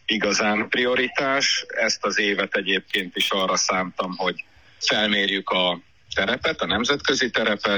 igazán prioritás. Ezt az évet egyébként is arra szántam, hogy felmérjük a terepet, a nemzetközi terepet,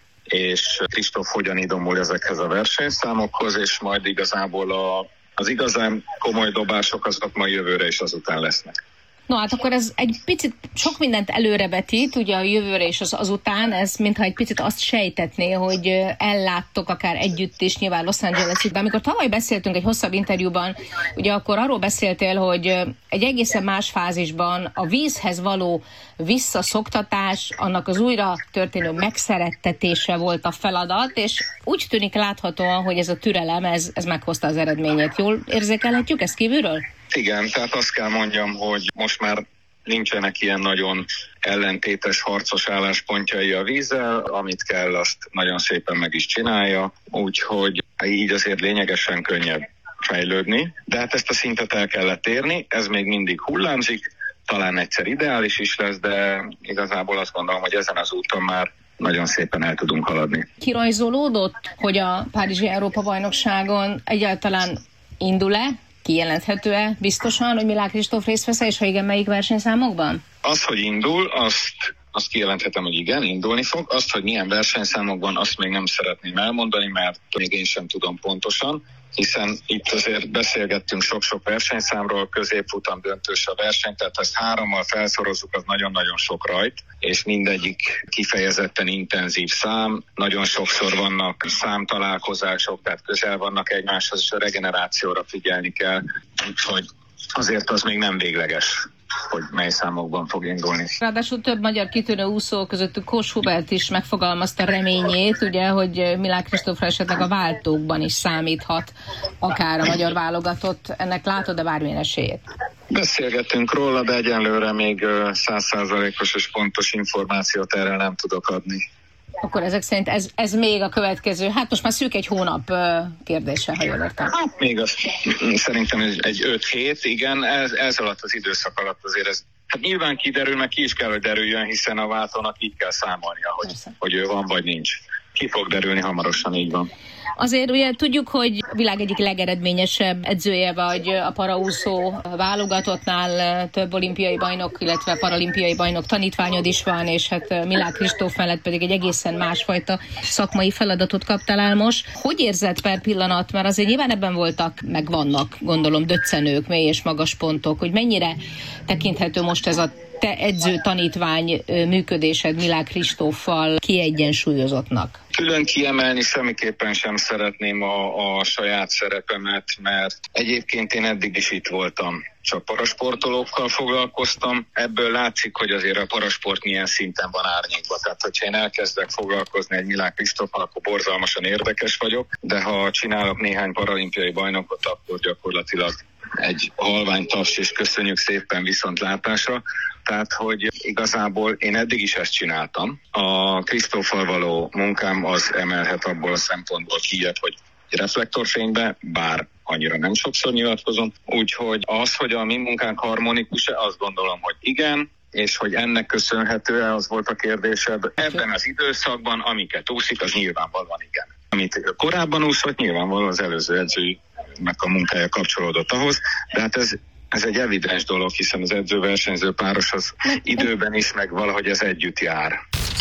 és Kristóf hogyan idomul ezekhez a versenyszámokhoz, és majd igazából az igazán komoly dobások azok majd jövőre is azután lesznek. No, hát akkor ez egy picit sok mindent előrevetít, ugye a jövőre és azután, ez mintha egy picit azt sejtetné, hogy elláttok akár együtt is, nyilván Los Angeles-ig. De amikor tavaly beszéltünk egy hosszabb interjúban, ugye akkor arról beszéltél, hogy egy egészen más fázisban a vízhez való visszaszoktatás, annak az újra történő megszerettetése volt a feladat, és úgy tűnik láthatóan, hogy ez a türelem, ez meghozta az eredményét. Jól érzékelhetjük ezt kívülről? Igen, tehát azt kell mondjam, hogy most már nincsenek ilyen nagyon ellentétes, harcos álláspontjai a vízzel, amit kell, azt nagyon szépen meg is csinálja, úgyhogy így azért lényegesen könnyebb fejlődni, de hát ezt a szintet el kellett érni, ez még mindig hullámzik, talán egyszer ideális is lesz, de igazából azt gondolom, hogy ezen az úton már nagyon szépen el tudunk haladni. Kirajzolódott, hogy a Párizsi Európa-bajnokságon egyáltalán indul-e? Kijelenthető-e biztosan, hogy Milák Kristóf részt vesz, és ha igen, melyik versenyszámokban? Az, hogy indul, azt kijelenthetem, hogy igen, indulni fog. Azt, hogy milyen versenyszámokban, azt még nem szeretném elmondani, mert még én sem tudom pontosan, hiszen itt azért beszélgettünk sok-sok versenyszámról, középfutam döntős a verseny, tehát ha ezt 3-mal felszorozzuk, az nagyon-nagyon sok rajt, és mindegyik kifejezetten intenzív szám, nagyon sokszor vannak számtalálkozások, tehát közel vannak egymáshoz, és a regenerációra figyelni kell, úgyhogy azért az még nem végleges, hogy mely számokban fog indulni. Ráadásul több magyar kitűnő úszó közöttük Kós Hubert is megfogalmazta reményét, ugye, hogy Milák Kristófra esetleg a váltókban is számíthat akár a magyar válogatott. Ennek látod-e bármilyen esélyét? Beszélgettünk róla, de egyenlőre még 100%-os és pontos információt erre nem tudok adni. Akkor ezek szerint ez még a következő, hát most már szűk egy hónap kérdése, ha jól értem. Hát még az, szerintem egy 5 hét, igen, ez alatt az időszak alatt azért ez, hát nyilván kiderül, meg ki is kell, hogy derüljön, hiszen a váltónak így kell számolnia, hogy ő van vagy nincs. Ki fog derülni hamarosan, így van. Azért ugye tudjuk, hogy a világ egyik legeredményesebb edzője vagy a paraúszó válogatottnál, több olimpiai bajnok, illetve paralimpiai bajnok tanítványod is van, és hát Milák Kristóf mellett pedig egy egészen másfajta szakmai feladatot kaptál el most. Hogy érzed per pillanat, mert azért nyilván ebben voltak, meg vannak, gondolom, döccenők, mély és magas pontok, hogy mennyire tekinthető most ez a te edző-tanítvány működésed Milák Kristóffal kiegyensúlyozottnak? Külön kiemelni semmiképpen sem szeretném a saját szerepemet, mert egyébként én eddig is itt voltam. Csak parasportolókkal foglalkoztam. Ebből látszik, hogy azért a parasport milyen szinten van árnyékban. Tehát, hogyha én elkezdek foglalkozni egy Milák Kristóffal, akkor borzalmasan érdekes vagyok, de ha csinálok néhány paralimpiai bajnokot, akkor gyakorlatilag egy halvány taps, és köszönjük szépen viszontlátásra. Tehát, hogy igazából én eddig is ezt csináltam. A Kristóffal való munkám az emelhet abból a szempontból kijött, hogy reflektorfénybe, bár annyira nem sokszor nyilatkozom. Úgyhogy az, hogy a mi munkánk harmonikus-e, azt gondolom, hogy igen, és hogy ennek köszönhető-e, az volt a kérdésed. Ebben az időszakban, amiket úszik, az nyilvánvalóan igen. Amit korábban úszott, nyilvánvalóan az előző edzőnek a munkája kapcsolódott ahhoz, de hát ez egy evidens dolog, hiszen az edző-versenyző páros az időben is, meg valahogy ez együtt jár.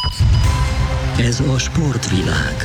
Ez a sportvilág.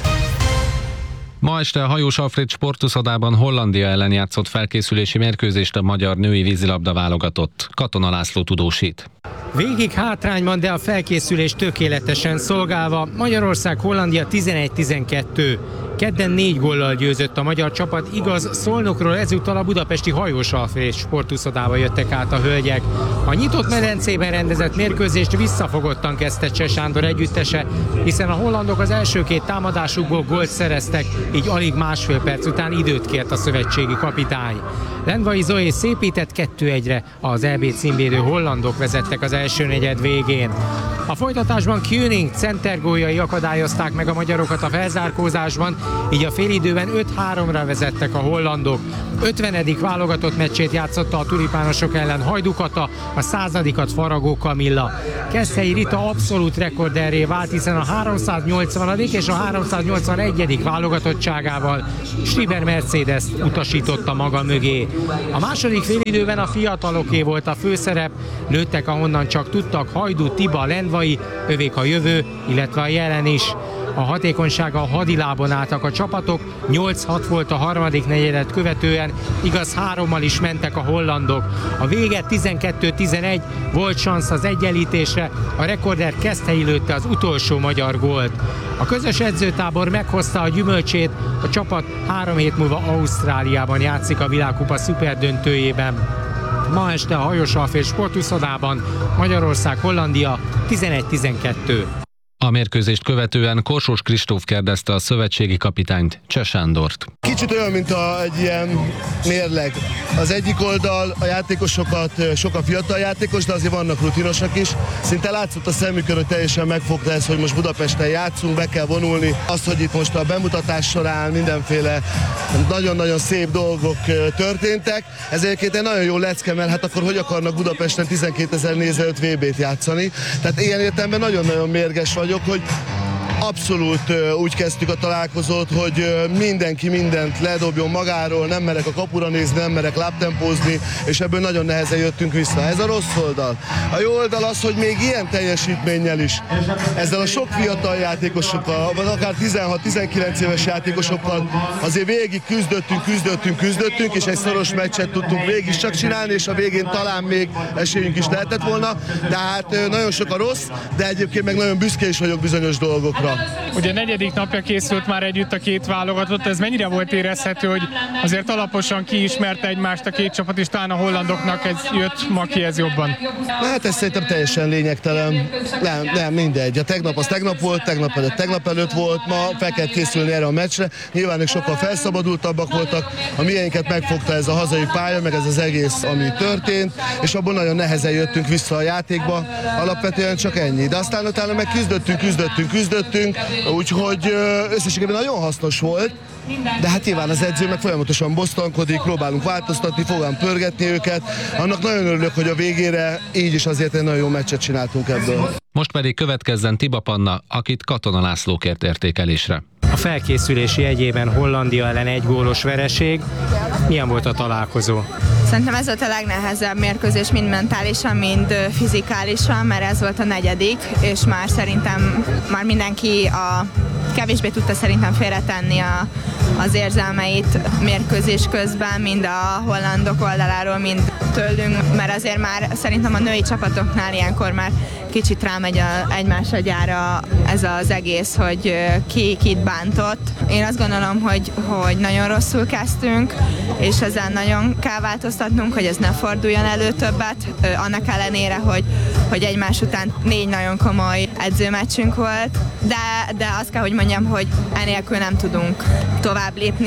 Ma este a Hajós Alfréd sportuszodában Hollandia ellen játszott felkészülési mérkőzést a magyar női vízilabda válogatott. Katona László tudósít. Végig hátrányban, de a felkészülés tökéletesen szolgálva. Magyarország Hollandia 11-12. Kedden 4 góllal győzött a magyar csapat, igaz, Szolnokról ezúttal a budapesti Hajós Alfréd sportuszodába jöttek át a hölgyek. A nyitott medencében rendezett mérkőzést visszafogottan kezdte Cseh Sándor együttese, hiszen a hollandok az első 2 támadásukból gólt szereztek, így alig másfél perc után időt kért a szövetségi kapitány. Lendvai Zoé szépített 2-1-re, az EB címvédő hollandok vezettek az első negyed végén. A folytatásban Koenig centergóljai akadályozták meg a magyarokat a felzárkózásban, így a félidőben 5-3-ra vezettek a hollandok. 50. válogatott meccsét játszotta a tulipánosok ellen Hajdú Kata, a 100-at Faragó Kamilla. Keszthelyi Rita abszolút rekorderré vált, hiszen a 380. és a 381. válogatottságával Stiber Mercedes utasította maga mögé. A második félidőben a fiataloké volt a főszerep, lőttek ahonnan csak tudtak Hajdú, Tiba, Lendvai, övék a jövő, illetve a jelen is. A hatékonysággal hadilábon álltak a csapatok, 8-6 volt a harmadik negyedet követően, igaz 3-mal is mentek a hollandok. A vége 12-11, volt szansz az egyenlítésre, a rekorder Keszthelyi lőtte az utolsó magyar gólt. A közös edzőtábor meghozta a gyümölcsét, a csapat 3 hét múlva Ausztráliában játszik a világkupa szuperdöntőjében. Ma este a Hajós Alföld sportuszodában Magyarország-Hollandia 11-12. A mérkőzést követően Korsós Kristóf kérdezte a szövetségi kapitányt, Cseh Sándort. Kicsit olyan, mint egy ilyen mérleg. Az egyik oldal a játékosokat, sok a fiatal játékos, de azért vannak rutinosak is. Szinte látszott a szemükön, hogy teljesen megfogta ezt, hogy most Budapesten játszunk, be kell vonulni. Az, hogy itt most a bemutatás során mindenféle nagyon-nagyon szép dolgok történtek. Ez egyébként egy nagyon jó lecke, mert hát akkor hogy akarnak Budapesten 12 000 néző előtt VB-t játszani. Tehát ilyen értelemben nagyon-nagyon mérges vagyok, hogy abszolút úgy kezdtük a találkozót, hogy mindenki mindent ledobjon magáról, nem merek a kapura nézni, nem merek lábtempózni, és ebből nagyon nehezen jöttünk vissza. Ez a rossz oldal. A jó oldal az, hogy még ilyen teljesítménnyel is, ezzel a sok fiatal játékosokkal, vagy akár 16-19 éves játékosokkal azért végig küzdöttünk, és egy szoros meccset tudtunk végig csak csinálni, és a végén talán még esélyünk is lehetett volna, de hát nagyon sok a rossz, de egyébként meg nagyon büszke is vagyok bizonyos dolgokra. Ugye 4. napja készült már együtt a két válogatott, ez mennyire volt érezhető, hogy azért alaposan kiismerte egymást a két csapat, és talán a hollandoknak ez jött ma ki ez jobban? Hát ez szerintem teljesen lényegtelen. Nem, mindegy. A tegnap az tegnap volt, tegnap előtt volt, ma fel kell készülni erre a meccsre. Nyilván ők sokkal felszabadultabbak voltak, a miénket megfogta ez a hazai pálya, meg ez az egész, ami történt, és abból nagyon nehezen jöttünk vissza a játékba, alapvetően csak ennyi. De aztán utána meg küzdöttünk, úgyhogy összességében nagyon hasznos volt, de hát nyilván az edző meg folyamatosan bosszankodik, próbálunk változtatni, fogunk pörgetni őket. Annak nagyon örülök, hogy a végére így is azért egy nagyon jó meccset csináltunk ebből. Most pedig következzen Tiba Panna, akit Katona László kért értékelésre. A felkészülési jegyében Hollandia ellen 1 gólos vereség. Milyen volt a találkozó? Szerintem ez volt a legnehezebb mérkőzés, mind mentálisan, mind fizikálisan, mert ez volt a 4., és már szerintem mindenki kevésbé tudta szerintem félretenni az érzelmeit mérkőzés közben, mind a hollandok oldaláról, mind tőlünk, mert azért már szerintem a női csapatoknál ilyenkor már kicsit rámegy egymás agyára ez az egész, hogy ki kit bántott. Én azt gondolom, hogy nagyon rosszul kezdtünk, és ezen nagyon kell változtatnunk, hogy ez ne forduljon elő többet, annak ellenére, hogy egymás után 4 nagyon komoly edzőmeccsünk volt, de azt kell, hogy mondjam, hogy enélkül nem tudunk tovább lépni,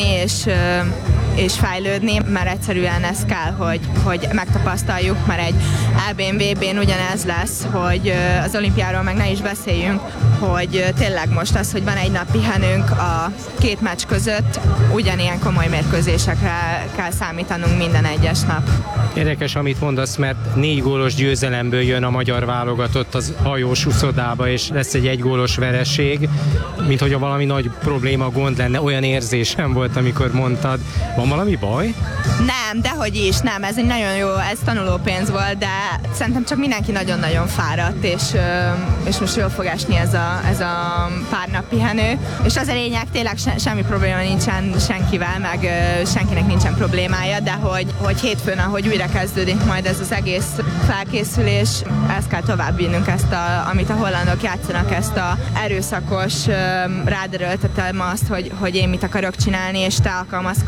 és fejlődni, mert egyszerűen ez kell, hogy megtapasztaljuk, mert egy EB-n, VB-n ugyanez lesz, hogy az olimpiáról meg ne is beszéljünk, hogy tényleg most az, hogy van egy nap pihenünk a 2 meccs között, ugyanilyen komoly mérkőzésekre kell számítanunk minden egyes nap. Érdekes, amit mondasz, mert 4 gólos győzelemből jön a magyar válogatott az hajós uszodába, és lesz egy 1 gólos vereség, mint hogy valami nagy probléma, gond lenne, olyan érzésem volt, amikor mondtad. Van valami baj? Nem, dehogy is, nem, ez egy nagyon jó, ez tanulópénz volt, de szerintem csak mindenki nagyon-nagyon fáradt, és most jól fog esni ez a pár nap pihenő, és az a lényeg, tényleg semmi probléma nincsen senkivel, meg senkinek nincsen problémája, de hogy hétfőn, ahogy újra kezdődik majd ez az egész felkészülés, ezt kell tovább vinnünk, amit a hollandok játszanak, ezt a erőszakos ráderőltetem azt, hogy én mit akarok csinálni, és te alkalmazkodjál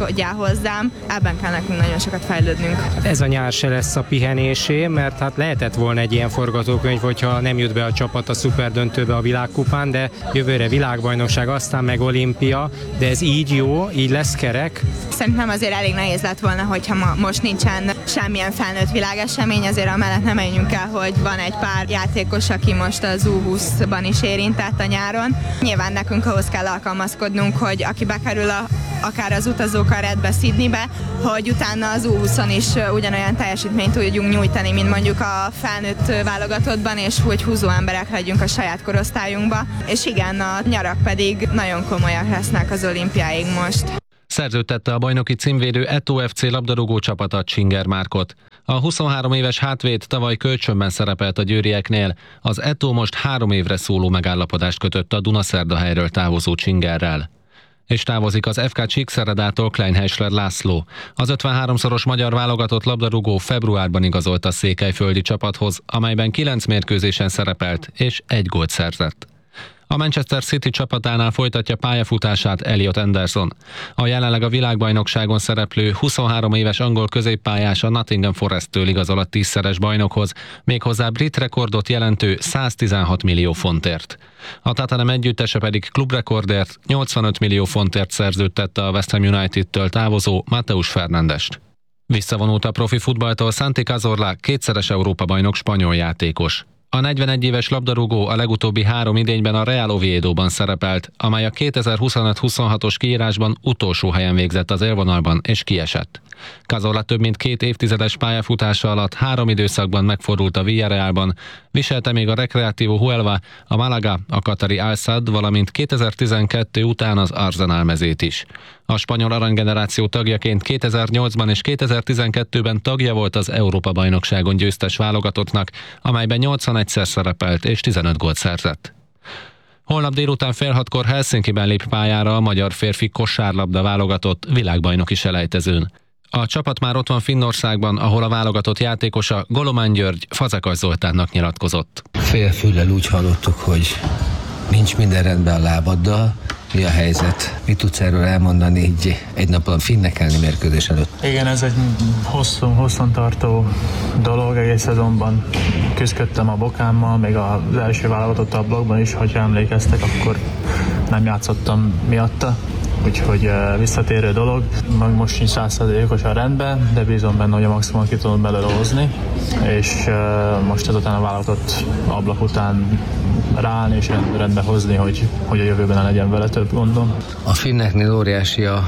hozzám, ebben kell nekünk nagyon sokat fejlődnünk. Ez a nyár se lesz a pihenésé, mert hát lehetett volna egy ilyen forgatókönyv, hogyha nem jut be a csapat a szuperdöntőbe a világkupán, de jövőre világbajnokság, aztán meg olimpia, de ez így jó, így lesz kerek. Szerintem azért elég nehéz lett volna, hogyha most nincsen semmilyen felnőtt világesemény, azért amellett nem menjünk el, hogy van egy pár játékos, aki most az U20-ban is érintett a nyáron. Nyilván nekünk ahhoz kell alkalmazkodnunk, hogy aki bekerül akár az utazókaretbe, Sydneybe, hogy utána az U20-on is ugyanolyan teljesítményt tudjunk nyújtani, mint mondjuk a felnőtt válogatottban, és hogy húzó emberek legyünk a saját korosztályunkba. És igen, a nyarak pedig nagyon komolyak lesznek az olimpiáig most. Szerződtette a bajnoki címvédő Eto FC labdarúgó csapata Csinger Márkot. A 23 éves hátvéd tavaly kölcsönben szerepelt a győrieknél, az Eto most 3 évre szóló megállapodást kötött a Dunaszerdahelyről távozó Csingerrel. És távozik az FK Csíkszeredától Kleinheisler László. Az 53-szoros magyar válogatott labdarúgó februárban igazolt a székelyföldi csapathoz, amelyben 9 mérkőzésen szerepelt és 1 gólt szerzett. A Manchester City csapatánál folytatja pályafutását Elliot Anderson. A jelenleg a világbajnokságon szereplő 23 éves angol középpályás a Nottingham Forest-től igazol a 10-szeres bajnokhoz, méghozzá brit rekordot jelentő 116 millió fontért. A Tottenham együttese pedig klubrekordért 85 millió fontért szerződtette a West Ham United-től távozó Mateus Fernandest. Visszavonult a profi futballtól Santi Cazorla, 2-szeres Európa-bajnok spanyol játékos. A 41 éves labdarúgó a legutóbbi 3 idényben a Real Oviedóban szerepelt, amely a 2025-26-os kiírásban utolsó helyen végzett az élvonalban és kiesett. Cazorla több mint 2 évtizedes pályafutása alatt 3 időszakban megfordult a Villarrealban, viselte még a Recreativo Huelva, a Málaga, a katari Al-Sadd, valamint 2012 után az Arsenal mezét is. A spanyol aranygeneráció tagjaként 2008-ban és 2012-ben tagja volt az Európa-bajnokságon győztes válogatottnak, amelyben 81-szer szerepelt és 15 gólt szerzett. Holnap délután 5:30 Helsinkiben lép pályára a magyar férfi kosárlabda válogatott világbajnoki selejtezőn. A csapat már ott van Finnországban, ahol a válogatott játékosa Golomán György Fazekas Zoltánnak nyilatkozott. Félfüllel úgy hallottuk, hogy nincs minden rendben a lábaddal. Mi a helyzet? Mit tudsz erről elmondani így egy napon finnekelni mérkőzés előtt? Igen, ez egy hosszan tartó dolog, egész szezonban küzdöttem a bokámmal, még az első válogatott a blogban is, hogyha emlékeztek, akkor nem játszottam miatta. Úgyhogy visszatérő dolog, meg most sincs 100%-osan rendben, de bízom benne, hogy a maximumot ki tudom belőle hozni, és most ezután a válogatott ablak után ráállni és rendbe hozni, hogy a jövőben ne legyen vele több gondom. A finneknél óriási a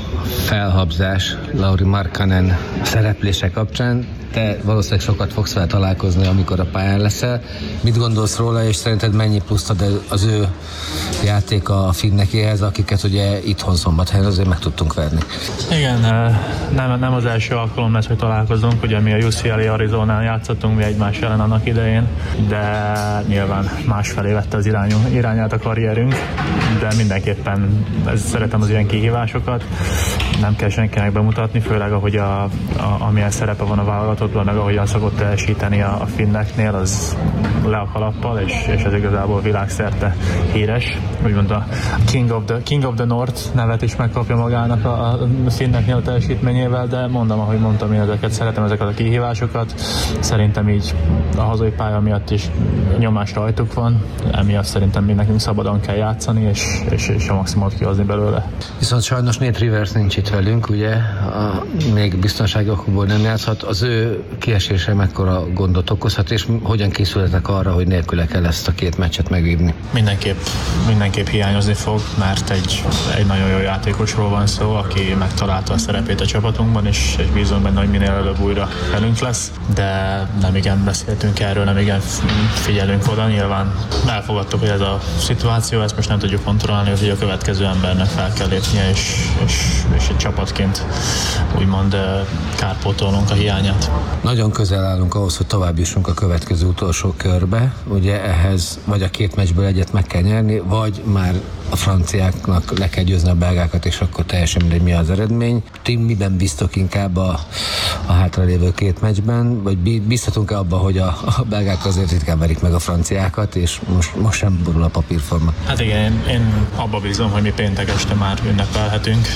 felhabzás Lauri Markkanen szereplése kapcsán. Te valószínűleg sokat fogsz vele találkozni, amikor a pályán leszel. Mit gondolsz róla, és szerinted mennyi pluszt ad az ő játéka a finnekéhez, akiket ugye itthon Szombathelyen azért meg tudtunk verni? Igen, nem az első alkalom lesz, hogy találkozunk, ugye mi a UCLA Arizonán játszottunk mi egymás ellen annak idején, de nyilván másfelé vette az irányát a karrierünk, de mindenképpen szeretem az ilyen kihívásokat, nem kell senkinek bemutatni, főleg ahogy amilyen szerepe van a válogatottban, meg ahogyan szokott teljesíteni a finneknél, az le a kalappal, és ez igazából világszerte híres. Úgymond a King of the North nevet is megkapja magának a finneknél a teljesítményével, de ahogy mondtam, én ezeket szeretem, ezeket a kihívásokat. Szerintem így a hazai pálya miatt is nyomás rajtuk van, emiatt szerintem mi nekünk szabadon kell játszani, és a maximumot kihozni belőle. Viszont sajnos Nate Rivers nincs itt velünk, ugye, még biztonsági okokból nem játszhat. Az ő kiesése mekkora gondot okozhat, és hogyan készülhetnek arra, hogy nélküle kell ezt a 2 meccset megvívni? Mindenképp hiányozni fog, mert egy nagyon jó játékosról van szó, aki megtalálta a szerepét a csapatunkban, és bízom benne, hogy minél előbb újra velünk lesz, de nem igen beszéltünk erről, nem igen figyelünk oda. Nyilván elfogadtuk, hogy ez a szituáció, ezt most nem tudjuk kontrollálni, hogy a következő embernek fel kell lépnie, és egy csapatként úgymond kárpótolnunk a hiányát. Nagyon közel állunk ahhoz, hogy tovább jussunk a következő utolsó körbe. Ugye ehhez vagy a 2 meccsből egyet meg kell nyerni, vagy már a franciáknak le kell győzni a belgákat, és akkor teljesen mindegy, mi az eredmény. Ti miben bíztok inkább a hátralévő 2 meccsben, vagy bízhatunk-e abban, hogy a belgák azért ritkán verik meg a franciákat, és most sem borul a papírforma? Hát igen, én abba bízom, hogy mi péntek este már ünnepelhetünk, vagy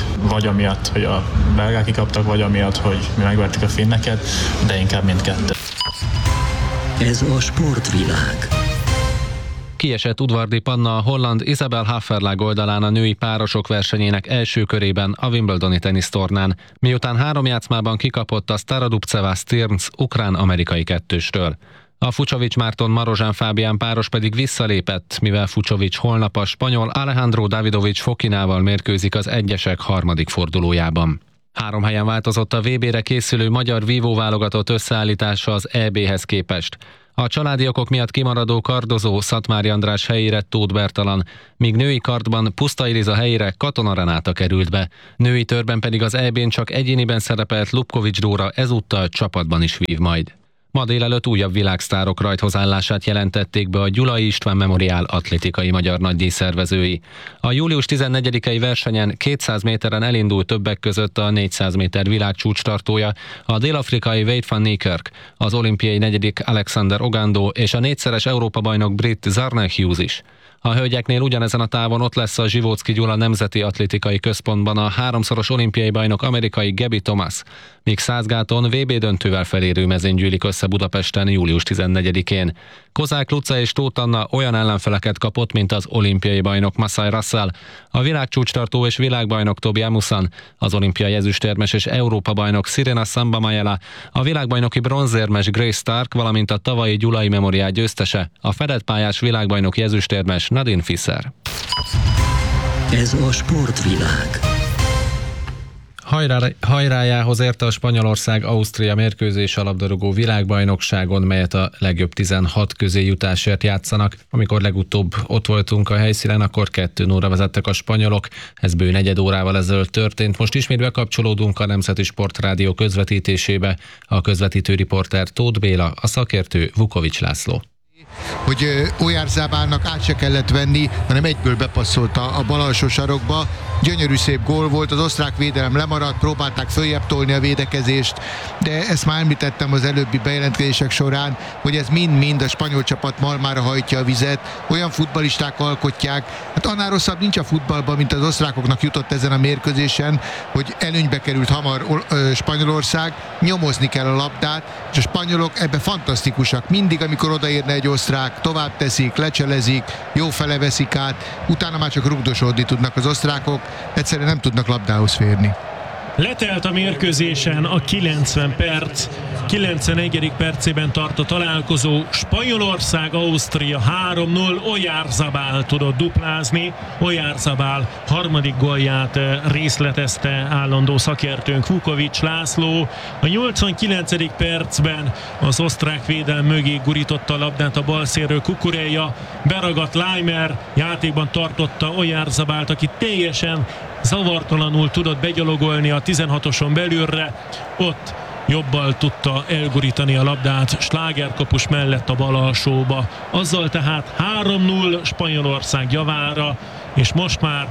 vagy amiatt, hogy a belgák kikaptak, vagy amiatt, hogy mi megvertük a finneket, de inkább mindkettő. Ez a sportvilág. Kiesett Udvardi Panna a holland Isabel Haferlag oldalán a női párosok versenyének első körében a Wimbledoni tenisztornán, miután 3 játszmában kikapott a Starodubceva-Stearns ukrán-amerikai kettősről. A Fucsovics Márton Marozsán Fábián páros pedig visszalépett, mivel Fucsovics holnap a spanyol Alejandro Davidovich Fokinával mérkőzik az egyesek harmadik fordulójában. 3 helyen változott a VB-re készülő magyar vívóválogatott összeállítása az EB-hez képest. A családi okok miatt kimaradó kardozó Szatmári András helyére Tóth Bertalan, míg női kardban Pusztai Liza helyére Katona Renáta került be. Női törben pedig az EB-n csak egyéniben szerepelt Lubkovics Dóra ezúttal csapatban is vív majd. Ma délelőtt újabb világsztárok rajthozállását jelentették be a Gyulai István Memoriál atlétikai magyar nagydíj szervezői. A július 14-i versenyen 200 méteren elindult többek között a 400 méter világcsúcs tartója, a dél-afrikai Wade van Niekerk, az olimpiai 4. Alexander Ogando és a 4-szeres Európa-bajnok brit Zarnell Hughes is. A hölgyeknél ugyanezen a távon ott lesz a Zsivóczky Gyula Nemzeti Atlétikai Központban a 3-szoros olimpiai bajnok amerikai Gabby Thomas, míg Százgáton VB döntővel felérő mezőny gyűlik össze Budapesten július 14-én. Kozák Luca és Tóth Anna olyan ellenfeleket kapott, mint az olimpiai bajnok Masai Russell, a világcsúcstartó és világbajnok Tobi Amusan, az olimpiai ezüstérmes és Európa-bajnok Sirena Sambamajela, a világbajnoki bronzérmes Grace Stark, valamint a tavalyi Gyulai Memoriál győztese, a fedett pályás világbajnoki ezüstérmes Nadine Fischer. Ez a sportvilág. Hajrájához érte a Spanyolország-Ausztria mérkőzés a labdarúgó világbajnokságon, melyet a legjobb 16 közé jutásért játszanak. Amikor legutóbb ott voltunk a helyszínen, akkor 2-0-ra vezettek a spanyolok. Ez bő negyed órával ezelőtt történt. Most ismét bekapcsolódunk a Nemzeti Sportrádió közvetítésébe. A közvetítő riporter Tóth Béla, a szakértő Vukovics László. Hogy Oyarzábálnak át se kellett venni, hanem egyből bepasszolta a bal alsó sarokba. Gyönyörű szép gól volt, az osztrák védelem lemaradt, próbálták följebb tolni a védekezést, de ezt már említettem az előbbi bejelentkezések során, hogy ez mind-mind a spanyol csapat malmára hajtja a vizet, olyan futballisták alkotják, hát annál rosszabb nincs a futballban, mint az osztrákoknak jutott ezen a mérkőzésen, hogy előnybe került hamar Spanyolország, nyomozni kell a labdát, és a spanyolok ebbe fantasztikusak. Mindig, amikor odaérne egy osztrák, tovább teszik, lecselezik, jó fele veszik át, utána már csak rugdosodni tudnak az osztrákok, egyszerűen nem tudnak labdához férni. Letelt a mérkőzésen a 90 perc, 91. percében tart a találkozó. Spanyolország-Ausztria 3-0, Oyarzabal tudott duplázni. Oyarzabal harmadik gólját részletezte állandó szakértőnk Vukovics László. A 89. percben az osztrák védelem mögé gurította a labdát a balszélről Kukureja, beragadt Leimer, játékban tartotta Oyarzabalt, aki teljesen zavartalanul tudott begyalogolni a 16-oson belülre, ott jobbal tudta elgurítani a labdát Schlager kapus mellett a bal alsóba. Azzal tehát 3-0 Spanyolország javára, és most már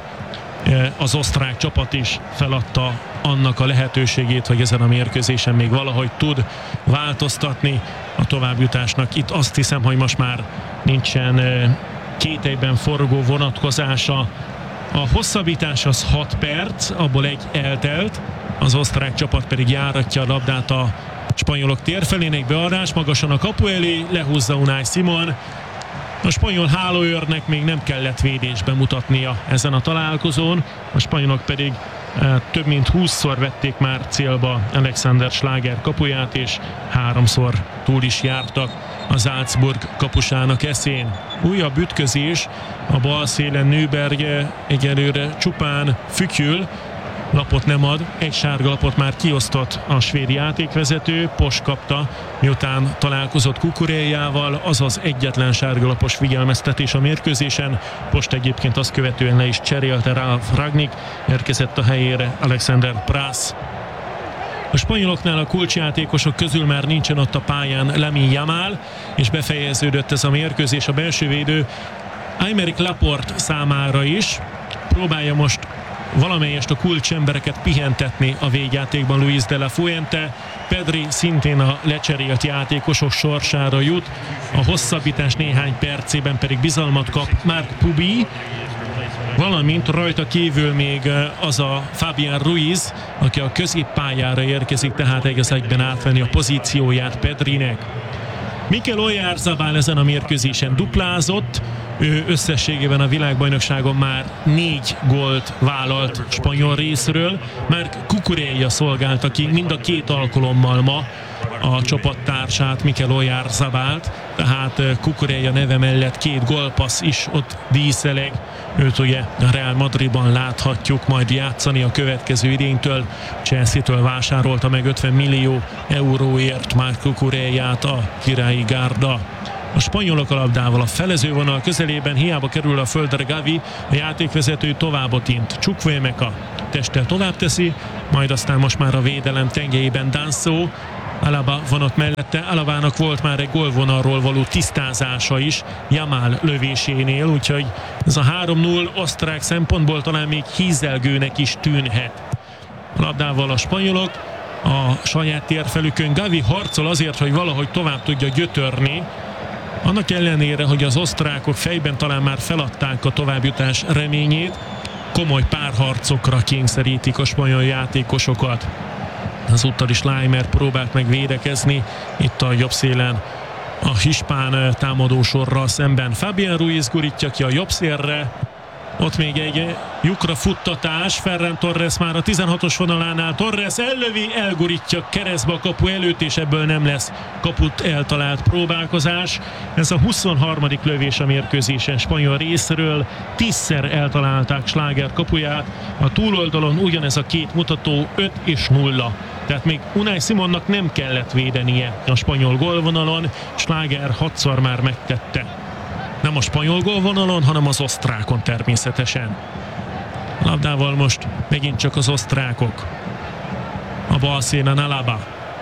az osztrák csapat is feladta annak a lehetőségét, hogy ezen a mérkőzésen még valahogy tud változtatni a továbbjutásnak. Itt azt hiszem, hogy most már nincsen kételyben forgó vonatkozása. A hosszabbítás az 6 perc, abból 1 eltelt, az osztrák csapat pedig járatja a labdát a spanyolok térfelének, beadás magasan a kapu elé, lehúzza Unai Simon. A spanyol hálóőrnek még nem kellett védésbe mutatnia ezen a találkozón, a spanyolok pedig több mint 20-szor vették már célba Alexander Schlager kapuját, és 3-szor túl is jártak a Salzburg kapusának eszén. Újabb ütközés, a bal szélen Nőberg egyelőre csupán fütyül, lapot nem ad, egy sárga lapot már kiosztott a svéd játékvezető, Posch kapta, miután találkozott Kukurejával, azaz egyetlen sárga lapos figyelmeztetés a mérkőzésen. Post egyébként azt követően le is cserélte Ralf Rangnick, érkezett a helyére Alexander Prass. A spanyoloknál a kulcsjátékosok közül már nincsen ott a pályán Lamine Yamal, és befejeződött ez a mérkőzés. A belső védő Aymeric Laporte számára is próbálja most valamelyest a kulcsembereket pihentetni a végjátékban Luis de la Fuente. Pedri szintén a lecserélt játékosok sorsára jut, a hosszabbítás néhány percében pedig bizalmat kap Marc Pubi, valamint rajta kívül még az a Fabián Ruiz, aki a középpályára érkezik, tehát egész egyben átvenni a pozícióját Pedrinek. Mikel Oyarzabal ezen a mérkőzésen duplázott, ő összességében a világbajnokságon már 4 gólt vállalt spanyol részről, Marc Cucurella szolgálta ki mind a 2 alkalommal ma a csapattársát, Mikel Oyarzabalt, tehát Cucurella neve mellett 2 gólpassz is ott díszeleg. Őt ugye a Real Madridban láthatjuk majd játszani a következő idénytől. Chelsea-től vásárolta meg 50 millió euróért Marc Cucurellát a királyi gárda. A spanyolok a labdával a felezővonal közelében, hiába kerül a földre Gavi, a játékvezető továbbotint. Chukwuemeka testtel tovább teszi, majd aztán most már a védelem tengelyében Danso. Alaba van ott mellette, Alabának volt már egy gólvonalról való tisztázása is Yamal lövésénél, úgyhogy ez a 3-0 osztrák szempontból talán még hízelgőnek is tűnhet. A labdával a spanyolok a saját térfelükön, Gavi harcol azért, hogy valahogy tovább tudja gyötörni, annak ellenére, hogy az osztrákok fejben talán már feladták a továbbjutás reményét, komoly párharcokra kényszerítik a spanyol játékosokat. Azúttal is Leimer próbált meg védekezni itt a jobb szélen a hispán támadósorral szemben. Fabián Ruiz gurítja ki a jobb szélre, ott még egy lyukra futtatás, Ferran Torres már a 16-os vonalánál, Torres ellövi, elgurítja keresztbe a kapu előtt, és ebből nem lesz kaput eltalált próbálkozás. Ez a 23. lövés a mérkőzésen spanyol részről, 10-szer eltalálták Schlager kapuját, a túloldalon ugyanez a 2 mutató 5 és 0. Tehát még Unai Simonnak nem kellett védenie a spanyol gólvonalon, Schlager 6-szor már megtette. Nem a spanyol gólvonalon, hanem az osztrákon természetesen. A labdával most megint csak az osztrákok. A bal szélen Alaba.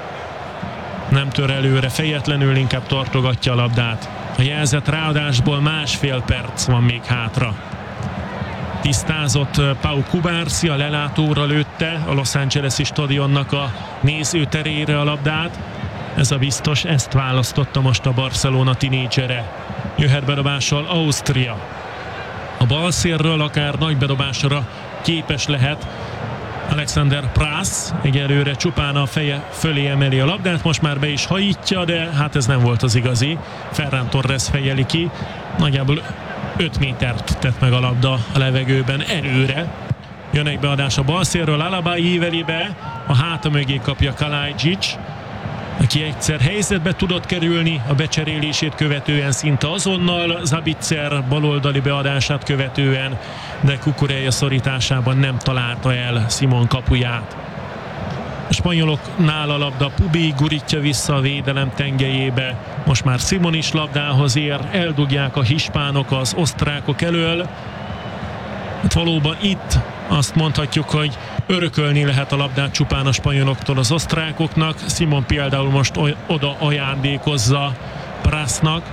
Nem tör előre, fejetlenül inkább tartogatja a labdát. A jelzett ráadásból 1,5 perc van még hátra. Tisztázott Pau Cubarsí, a lelátóra lőtte a Los Angeles-i stadionnak a nézőterére a labdát. Ez a biztos, ezt választotta most a Barcelona tinédzsere. Jöhet bedobással Ausztria. A bal szélről akár nagy bedobásra képes lehet Alexander Prász, egyelőre csupán a feje fölé emeli a labdát, most már be is hajítja, de hát ez nem volt az igazi. Ferran Torres fejeli ki, nagyjából 5 métert tett meg a labda a levegőben előre. Jön egy beadás a bal szélről, Alaba íveli be, a háta mögé kapja Kalajdzic, aki egyszer helyzetbe tudott kerülni a becserélését követően szinte azonnal, Zabitzer baloldali beadását követően, de Cucurella szorításában nem találta el Simon kapuját. A spanyoloknál a labda Pubi gurítja vissza a védelem tengelyébe, most már Simon is labdához ér, eldugják a hispánok az osztrákok elől. Hát valóban itt azt mondhatjuk, hogy örökölni lehet a labdát csupán a spanyoloktól az osztrákoknak. Simon például most oda ajándékozza Prásznak.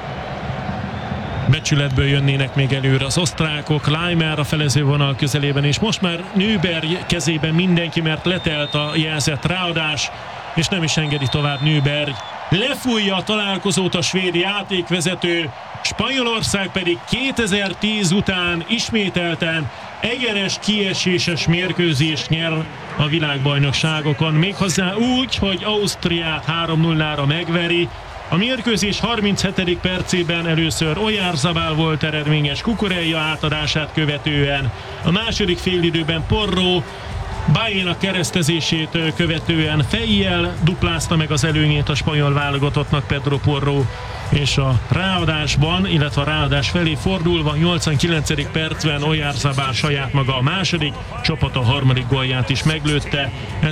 Becsületből jönnének még előre az osztrákok. Leimer a felezővonal közelében, és most már Nőberg kezében mindenki, mert letelt a jelzett ráadás, és nem is engedi tovább Nőberg. Lefújja a találkozót a svéd játékvezető, Spanyolország pedig 2010 után ismételten egyenes kieséses mérkőzést nyer a világbajnokságokon, méghozzá úgy, hogy Ausztriát 3-0-ra megveri. A mérkőzés 37. percében először Oyarzabal volt eredményes Cucurella átadását követően, a második félidőben Porro Baena keresztezését követően fejjel duplázta meg az előnyét a spanyol válogatottnak Pedro Porro, és a ráadásban, illetve a ráadás felé fordulva 89. percben Oyarzabal saját maga a második, csapat a harmadik gólját is meglőtte.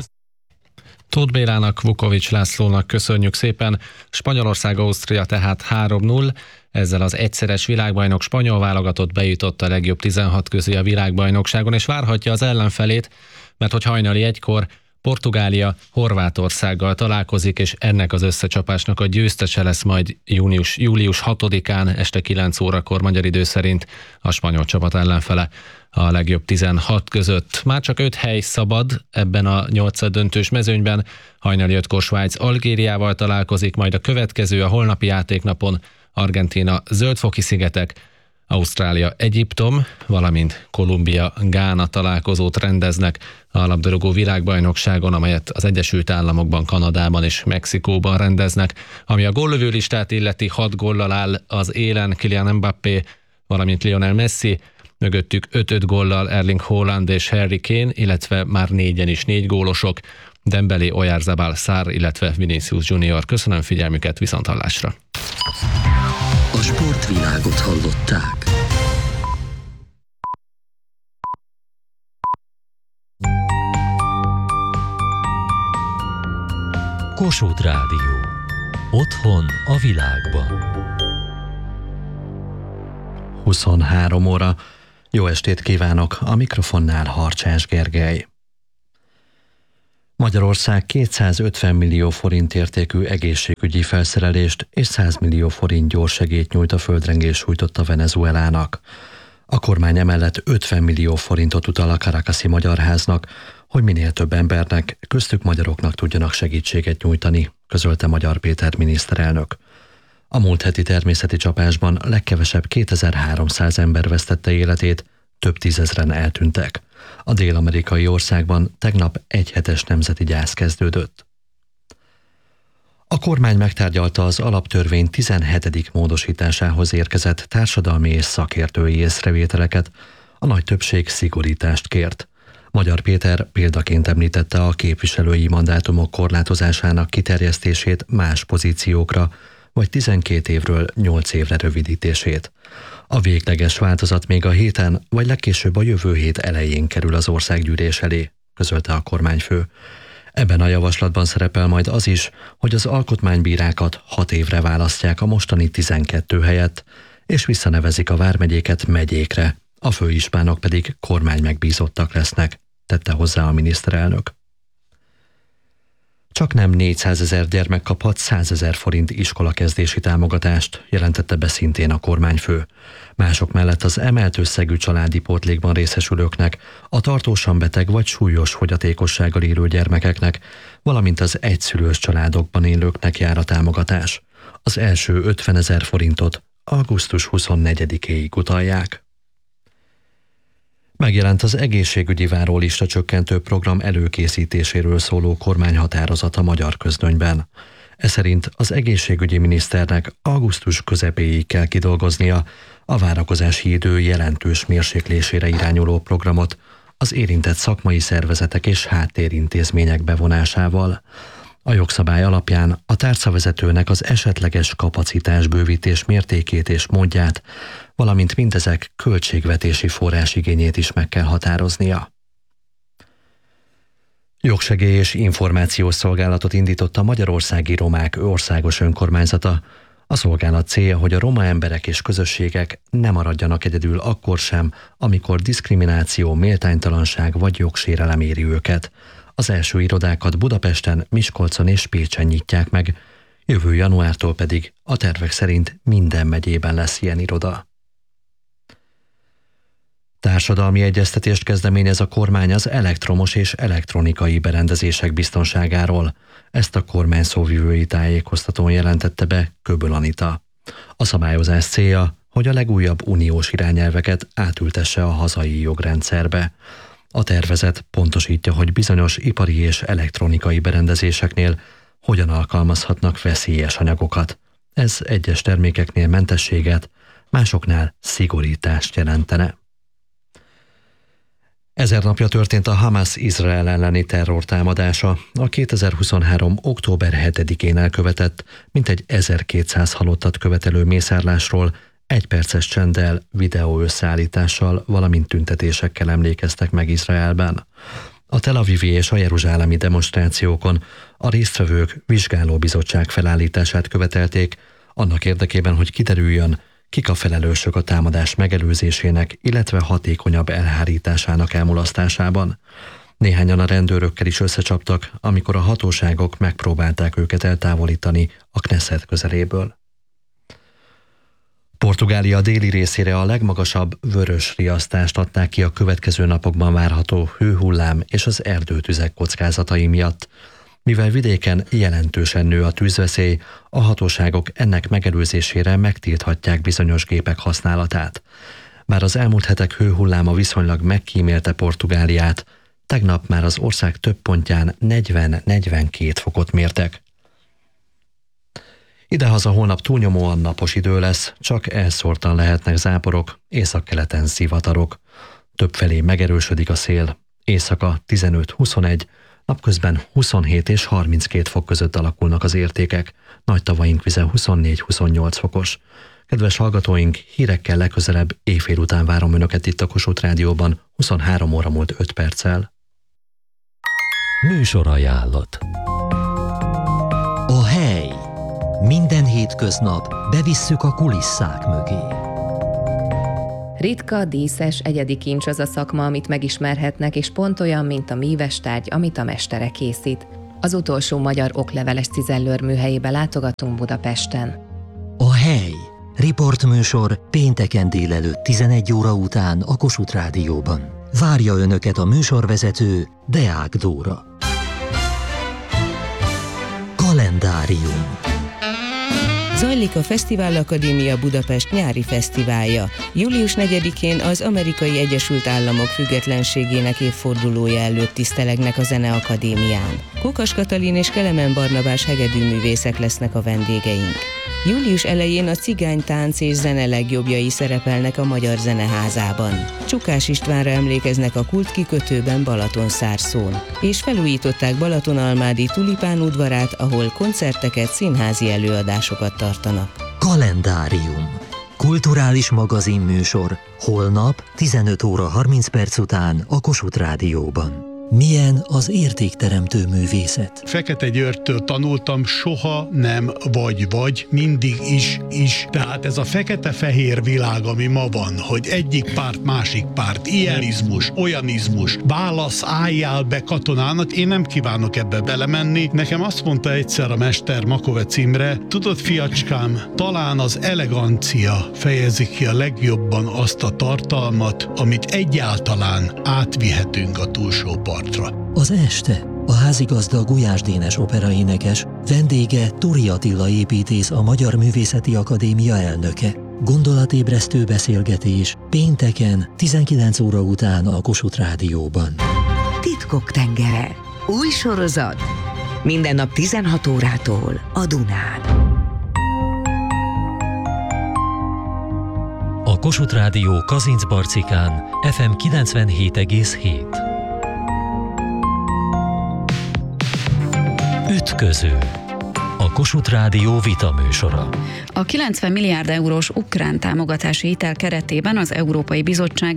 Tóth Bélának, Vukovics Lászlónak köszönjük szépen. Spanyolország-Ausztria tehát 3-0. Ezzel az egyszeres világbajnok spanyol válogatott bejutott a legjobb 16 közé a világbajnokságon, és várhatja az ellenfelét, mert hogy hajnali 1-kor Portugália Horvátországgal találkozik, és ennek az összecsapásnak a győztese lesz majd július 6-án este 9 órakor magyar idő szerint a spanyol csapat ellenfele a legjobb 16 között. Már csak 5 hely szabad ebben a 8 döntős mezőnyben. Hajnali 5-kor Svájc Algériával találkozik, majd a következő a holnapi játéknapon Argentína Zöldfoki-szigetek, Ausztrália, Egyiptom, valamint Kolumbia, Gána találkozót rendeznek a labdarúgó világbajnokságon, amelyet az Egyesült Államokban, Kanadában és Mexikóban rendeznek. Ami a góllövő listát illeti, 6 góllal áll az élen Kylian Mbappé, valamint Lionel Messi, mögöttük 5-5 góllal Erling Haaland és Harry Kane, illetve már 4-en is 4 gólosok, Dembélé, Oyarzabal, Sarr, illetve Vinicius Junior. Köszönöm figyelmüket, viszonthallásra! A sportvilágot hallották. Kossuth Rádió. Otthon a világban. 23 óra. Jó estét kívánok, a mikrofonnál Harcsás Gergely. Magyarország 250 millió forint értékű egészségügyi felszerelést és 100 millió forint gyorssegélyt nyújt a földrengés sújtotta Venezuelának. A kormány emellett 50 millió forintot utal a Caracasi Magyarháznak, hogy minél több embernek, köztük magyaroknak tudjanak segítséget nyújtani, közölte Magyar Péter miniszterelnök. A múlt heti természeti csapásban legkevesebb 2300 ember vesztette életét, több tízezren eltűntek. A dél-amerikai országban tegnap egyhetes nemzeti gyász kezdődött. A kormány megtárgyalta az alaptörvény 17. módosításához érkezett társadalmi és szakértői észrevételeket, a nagy többség szigorítást kért. Magyar Péter példaként említette a képviselői mandátumok korlátozásának kiterjesztését más pozíciókra, vagy 12 évről 8 évre rövidítését. A végleges változat még a héten, vagy legkésőbb a jövő hét elején kerül az országgyűlés elé, közölte a kormányfő. Ebben a javaslatban szerepel majd az is, hogy az alkotmánybírákat 6 évre választják a mostani 12 helyett, és visszanevezik a vármegyéket megyékre, a főispánok pedig kormánymegbízottak lesznek, tette hozzá a miniszterelnök. Csak nem 400 000 gyermek kaphat 100 000 forint iskolakezdési támogatást, jelentette be szintén a kormányfő. Mások mellett az emelt összegű családi pótlékban részesülőknek, a tartósan beteg vagy súlyos fogyatékossággal élő gyermekeknek, valamint az egyszülős családokban élőknek jár a támogatás. Az első 50 000 forintot augusztus 24-éig utalják. Megjelent az egészségügyi várólista csökkentő program előkészítéséről szóló kormányhatározat a Magyar Közlönyben. Ez szerint az egészségügyi miniszternek augusztus közepéig kell kidolgoznia a várakozási idő jelentős mérséklésére irányuló programot az érintett szakmai szervezetek és háttérintézmények bevonásával. A jogszabály alapján a tárcavezetőnek az esetleges kapacitásbővítés mértékét és módját, valamint mindezek költségvetési forrásigényét is meg kell határoznia. Jogsegély és információs szolgálatot indított a Magyarországi Romák Országos Önkormányzata. A szolgálat célja, hogy a roma emberek és közösségek ne maradjanak egyedül akkor sem, amikor diszkrimináció, méltánytalanság vagy jogsérelem éri őket. Az első irodákat Budapesten, Miskolcon és Pécsen nyitják meg, jövő januártól pedig a tervek szerint minden megyében lesz ilyen iroda. Társadalmi egyeztetést kezdeményez a kormány az elektromos és elektronikai berendezések biztonságáról. Ezt a kormány szóvivői tájékoztatón jelentette be Köböl Anita. A szabályozás célja, hogy a legújabb uniós irányelveket átültesse a hazai jogrendszerbe. A tervezet pontosítja, hogy bizonyos ipari és elektronikai berendezéseknél hogyan alkalmazhatnak veszélyes anyagokat. Ez egyes termékeknél mentességet, másoknál szigorítást jelentene. 1000 napja történt a Hamas Izrael elleni terrortámadása. A 2023. október 7-én elkövetett, mintegy 1200 halottat követelő mészárlásról 1 perces csenddel, videó összeállítással, valamint tüntetésekkel emlékeztek meg Izraelben. A Tel Avivi és a jeruzsálemi demonstrációkon a résztvevők vizsgálóbizottság felállítását követelték, annak érdekében, hogy kiderüljön, kik a felelősök a támadás megelőzésének, illetve hatékonyabb elhárításának elmulasztásában. Néhányan a rendőrökkel is összecsaptak, amikor a hatóságok megpróbálták őket eltávolítani a Knesset közeléből. Portugália déli részére a legmagasabb vörös riasztást adták ki a következő napokban várható hőhullám és az erdőtüzek kockázatai miatt. Mivel vidéken jelentősen nő a tűzveszély, a hatóságok ennek megelőzésére megtilthatják bizonyos gépek használatát. Bár az elmúlt hetek hőhulláma viszonylag megkímélte Portugáliát, tegnap már az ország több pontján 40-42 fokot mértek. Idehaza holnap túlnyomóan napos idő lesz, csak elszórtan lehetnek záporok, északkeleten zivatarok. Többfelé megerősödik a szél, éjszaka 15-21, napközben 27 és 32 fok között alakulnak az értékek, nagy tavaink vize 24-28 fokos. Kedves hallgatóink, hírekkel legközelebb éjfél után várom Önöket itt a Kossuth Rádióban, 23 óra múlt 5 perccel. Műsorajánlat. A hely. Minden hétköznap bevisszük a kulisszák mögé. Ritka, díszes, egyedi kincs az a szakma, amit megismerhetnek, és pont olyan, mint a míves tárgy, amit a mestere készít. Az utolsó magyar okleveles cizellőr műhelyébe látogatunk Budapesten. A hely. Riportműsor pénteken délelőtt 11 óra után a Kossuth Rádióban. Várja Önöket a műsorvezető Deák Dóra. Kalendárium. Zajlik a Fesztivál Akadémia Budapest nyári fesztiválja. Július 4-én az Amerikai Egyesült Államok függetlenségének évfordulója előtt tisztelegnek a Zeneakadémián. Kokas Katalin és Kelemen Barnabás hegedűművészek lesznek a vendégeink. Július elején a cigánytánc és zene legjobbjai szerepelnek a Magyar Zeneházában. Csukás Istvánra emlékeznek a Kultkikötőben Balatonszárszón, és felújították Balatonalmádi Tulipán udvarát, ahol koncerteket, színházi előadásokat tartanak. Kalendárium. Kulturális magazinműsor. Holnap 15 óra 30 perc után a Kossuth Rádióban. Milyen az értékteremtő művészet? Fekete Györgytől tanultam, soha nem vagy, mindig is. Tehát ez a fekete-fehér világ, ami ma van, hogy egyik párt, másik párt, ilyenizmus, olyanizmus, válasz, álljál be katonának, én nem kívánok ebbe belemenni. Nekem azt mondta egyszer a mester Makovec Imre, tudod, fiacskám, talán az elegancia fejezi ki a legjobban azt a tartalmat, amit egyáltalán átvihetünk a túlsó partra. Az este a házigazda Gulyás Dénes operaénekes, vendége Turi Attila építész, a Magyar Művészeti Akadémia elnöke. Gondolatébresztő beszélgetés pénteken 19 óra után a Kossuth Rádióban. Titkok tengere. Új sorozat. Minden nap 16 órától a Dunán. A Kossuth Rádió Kazincbarcikán FM 97,7. Ütköző. A Kossuth Rádió vitaműsora. A 90 milliárd eurós ukrán támogatási hitel keretében az Európai Bizottság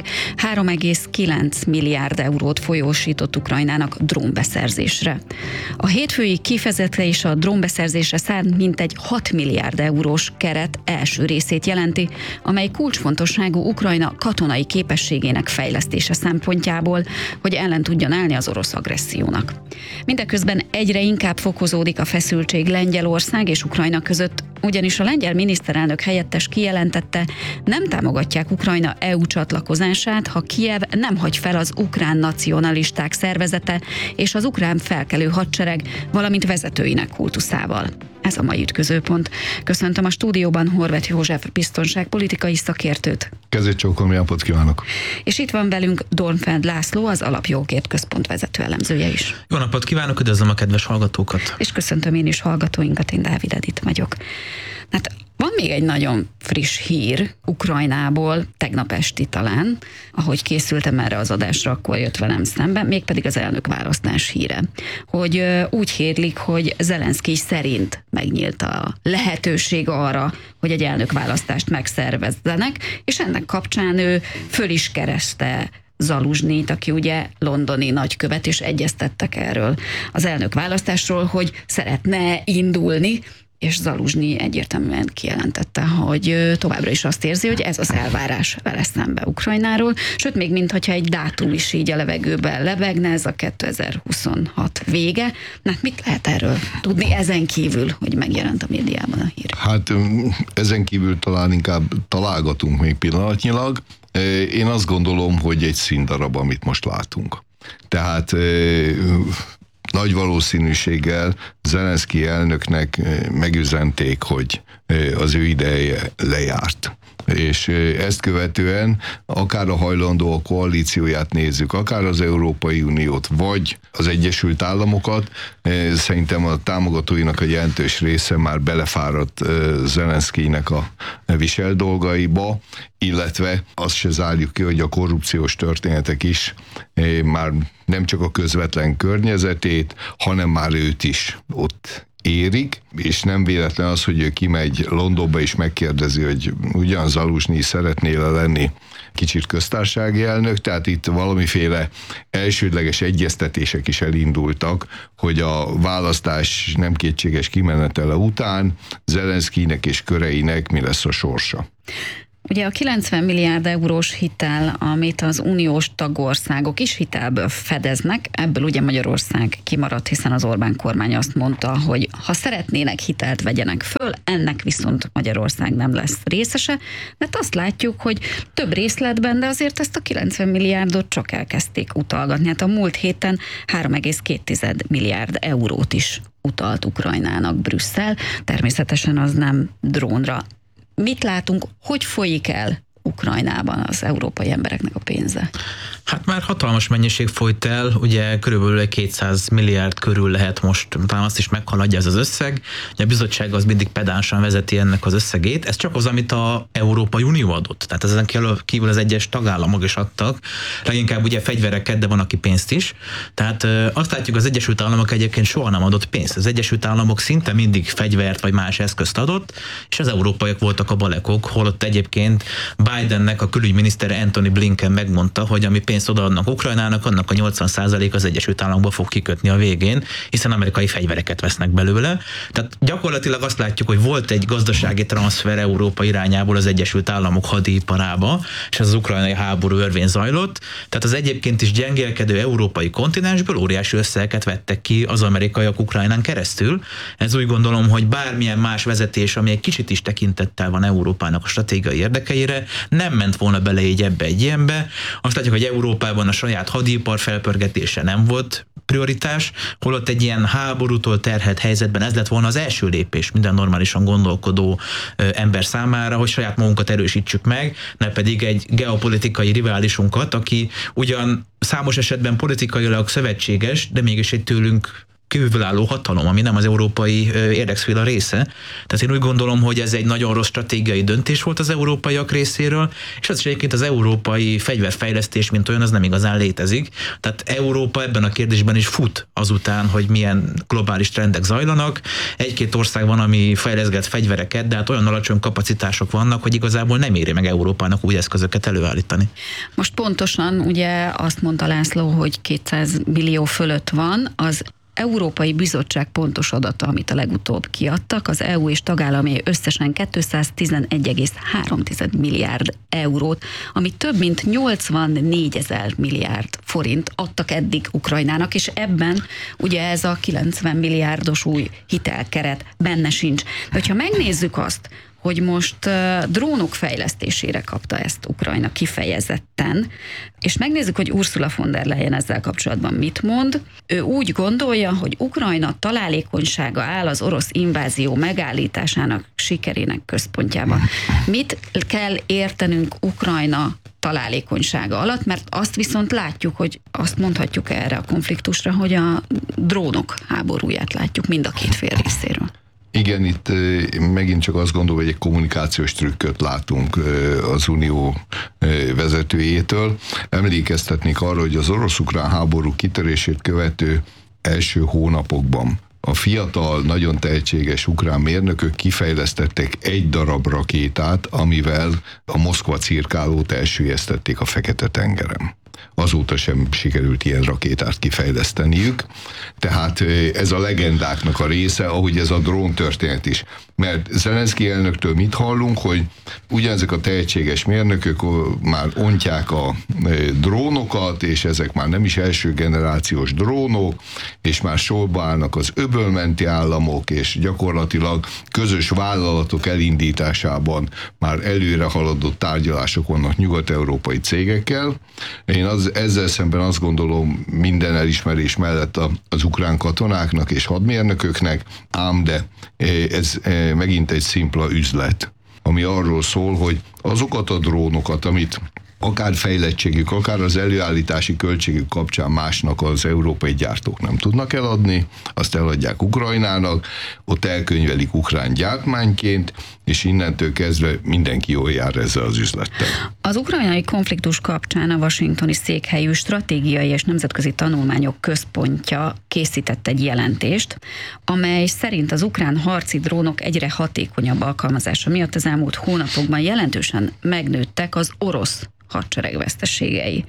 3,9 milliárd eurót folyósított Ukrajnának drónbeszerzésre. A hétfői kifizetés a drónbeszerzésre szánt mintegy 6 milliárd eurós keret első részét jelenti, amely kulcsfontosságú Ukrajna katonai képességének fejlesztése szempontjából, hogy ellen tudjon állni az orosz agressziónak. Mindeközben egyre inkább fokozódik a feszültség Lengyelország és Ukrajna között, ugyanis a lengyel miniszterelnök helyettes kijelentette, nem támogatják Ukrajna EU csatlakozását, ha Kijev nem hagy fel az ukrán nacionalisták szervezete és az ukrán felkelő hadsereg, valamint vezetőinek kultuszával. Ez a mai ütközőpont. Köszöntöm a stúdióban Horváth József biztonságpolitikai szakértőt. Kezét csókolom, jó napot kívánok! És itt van velünk Dornfeld László, az Alapjogért Központ vezető elemzője is. Jó napot kívánok, üdvözlöm a kedves hallgatókat! És köszöntöm én is hallgatóinkat, én Dávid Edith vagyok. Hát van még egy nagyon friss hír Ukrajnából, tegnap esti talán, ahogy készültem erre az adásra, akkor jött velem szembe, mégpedig az elnökválasztás híre. Hogy úgy hírlik, hogy Zelenszkij szerint megnyílt a lehetőség arra, hogy egy elnökválasztást megszervezzenek, és ennek kapcsán ő föl is kereste Zaluzsnyit, aki ugye londoni nagykövet, és egyeztettek erről az elnökválasztásról, hogy szeretne indulni, és Zaluzsnyi egyértelműen kijelentette, hogy továbbra is azt érzi, hogy ez az elvárás vele szembe Ukrajnáról, sőt, még mintha egy dátum is így a levegőben levegne, ez a 2026 vége. Na, mit lehet erről tudni ezen kívül, hogy megjelent a médiában a hír? Hát ezen kívül talán inkább találgatunk még pillanatnyilag. Én azt gondolom, hogy egy színdarab, amit most látunk. Tehát nagy valószínűséggel Zelenszky elnöknek megüzenték, hogy az ő ideje lejárt. És ezt követően akár a hajlandó koalícióját nézzük, akár az Európai Uniót, vagy az Egyesült Államokat, szerintem a támogatóinak a jelentős része már belefáradt Zelenszkynek a visel dolgaiba, illetve azt se zárjuk ki, hogy a korrupciós történetek is már nem csak a közvetlen környezetét, hanem már őt is ott érik, és nem véletlen az, hogy ő kimegy Londonba és megkérdezi, hogy ugyan Zaluzsnyi szeretnél lenni kicsit köztársasági elnök, tehát itt valamiféle elsődleges egyeztetések is elindultak, hogy a választás nem kétséges kimenetele után Zelenszkynek és köreinek mi lesz a sorsa. Ugye a 90 milliárd eurós hitel, amit az uniós tagországok is hitelből fedeznek, ebből ugye Magyarország kimaradt, hiszen az Orbán kormány azt mondta, hogy ha szeretnének hitelt, vegyenek föl, ennek viszont Magyarország nem lesz részese, de azt látjuk, hogy több részletben, de azért ezt a 90 milliárdot csak elkezdték utalgatni. Hát a múlt héten 3,2 milliárd eurót is utalt Ukrajnának Brüsszel, természetesen az nem drónra. Mit látunk, hogy folyik el Ukrajnában az európai embereknek a pénze? Hát már hatalmas mennyiség folyt el, ugye körülbelül 200 milliárd körül lehet most, talán azt is meghaladja ez az összeg. Ugye a bizottság az mindig pedánsan vezeti ennek az összegét. Ez csak az, amit az Európai Unió adott. Tehát ezen kívül az egyes tagállamok is adtak. Leginkább ugye fegyvereket, de van, aki pénzt is. Tehát azt látjuk, az Egyesült Államok egyébként soha nem adott pénzt. Az Egyesült Államok szinte mindig fegyvert vagy más eszközt adott, és az európaiak voltak a balekok, holott egyébként Bidennek a külügyminisztere Antony Blinken megmondta, hogy ami pénzt odaadnak Ukrajnának, annak a 80% az Egyesült Államokba fog kikötni a végén, hiszen amerikai fegyvereket vesznek belőle. Tehát gyakorlatilag azt látjuk, hogy volt egy gazdasági transfer Európa irányából az Egyesült Államok hadiiparába, és ez az ukrajnai háború örvén zajlott. Tehát az egyébként is gyengélkedő európai kontinensből óriási összegeket vettek ki az amerikaiak Ukrajnán keresztül. Ez úgy gondolom, hogy bármilyen más vezetés, ami egy kicsit is tekintettel van Európának a stratégiai érdekeire, nem ment volna bele így ebbe egy ilyenbe. Azt látjuk, hogy Európában a saját hadipar felpörgetése nem volt prioritás, holott egy ilyen háborútól terhelt helyzetben ez lett volna az első lépés minden normálisan gondolkodó ember számára, hogy saját magunkat erősítsük meg, ne pedig egy geopolitikai riválisunkat, aki ugyan számos esetben politikailag szövetséges, de mégis egy tőlünk kívülálló hatalom, ami nem az európai érdekszféra része. Tehát én úgy gondolom, hogy ez egy nagyon rossz stratégiai döntés volt az európaiak részéről, és az is egyébként az európai fegyverfejlesztés, mint olyan, az nem igazán létezik. Tehát Európa ebben a kérdésben is fut azután, hogy milyen globális trendek zajlanak. Egy-két ország van, ami fejleszget fegyvereket, de hát olyan alacsony kapacitások vannak, hogy igazából nem éri meg Európának új eszközöket előállítani. Most pontosan ugye azt mondta László, hogy 200 millió fölött van, az Európai Bizottság pontos adata, amit a legutóbb kiadtak, az EU és tagállamai összesen 211,3 milliárd eurót, ami több mint 84 000 milliárd forint adtak eddig Ukrajnának, és ebben ugye ez a 90 milliárdos új hitelkeret benne sincs. De hogyha megnézzük azt, hogy most drónok fejlesztésére kapta ezt Ukrajna kifejezetten, és megnézzük, hogy Ursula von der Leyen ezzel kapcsolatban mit mond. Ő úgy gondolja, hogy Ukrajna találékonysága áll az orosz invázió megállításának sikerének központjában. Mit kell értenünk Ukrajna találékonysága alatt, mert azt viszont látjuk, hogy azt mondhatjuk erre a konfliktusra, hogy a drónok háborúját látjuk mind a két fél részéről. Igen, itt megint csak azt gondolom, hogy egy kommunikációs trükköt látunk az Unió vezetőjétől. Emlékeztetnék arra, hogy az orosz-ukrán háború kitörését követő első hónapokban a fiatal, nagyon tehetséges ukrán mérnökök kifejlesztettek egy darab rakétát, amivel a Moszkva cirkálót elsüllyesztették a Fekete-tengeren. Azóta sem sikerült ilyen rakétát kifejleszteniük, tehát ez a legendáknak a része, ahogy ez a drón történet is. Mert Zelenszky elnöktől mit hallunk, hogy ugyanezek a tehetséges mérnökök már ontják a drónokat, és ezek már nem is első generációs drónok, és már sorba állnak az öbölmenti államok, és gyakorlatilag közös vállalatok elindításában már előre haladott tárgyalások vannak nyugat-európai cégekkel. Én azt ezzel szemben azt gondolom, minden elismerés mellett az ukrán katonáknak és hadmérnököknek, ám de ez megint egy szimpla üzlet, ami arról szól, hogy azokat a drónokat, amit akár fejlettségük, akár az előállítási költségük kapcsán másnak az európai gyártók nem tudnak eladni, azt eladják Ukrajnának, ott elkönyvelik ukrán gyártmányként, és innentől kezdve mindenki jól jár ezzel az üzlettel. Az ukrajnai konfliktus kapcsán a washingtoni székhelyű Stratégiai és Nemzetközi Tanulmányok Központja készített egy jelentést, amely szerint az ukrán harci drónok egyre hatékonyabb alkalmazása miatt az elmúlt hónapokban jelentősen megnőttek az orosz hadsereg veszteségei.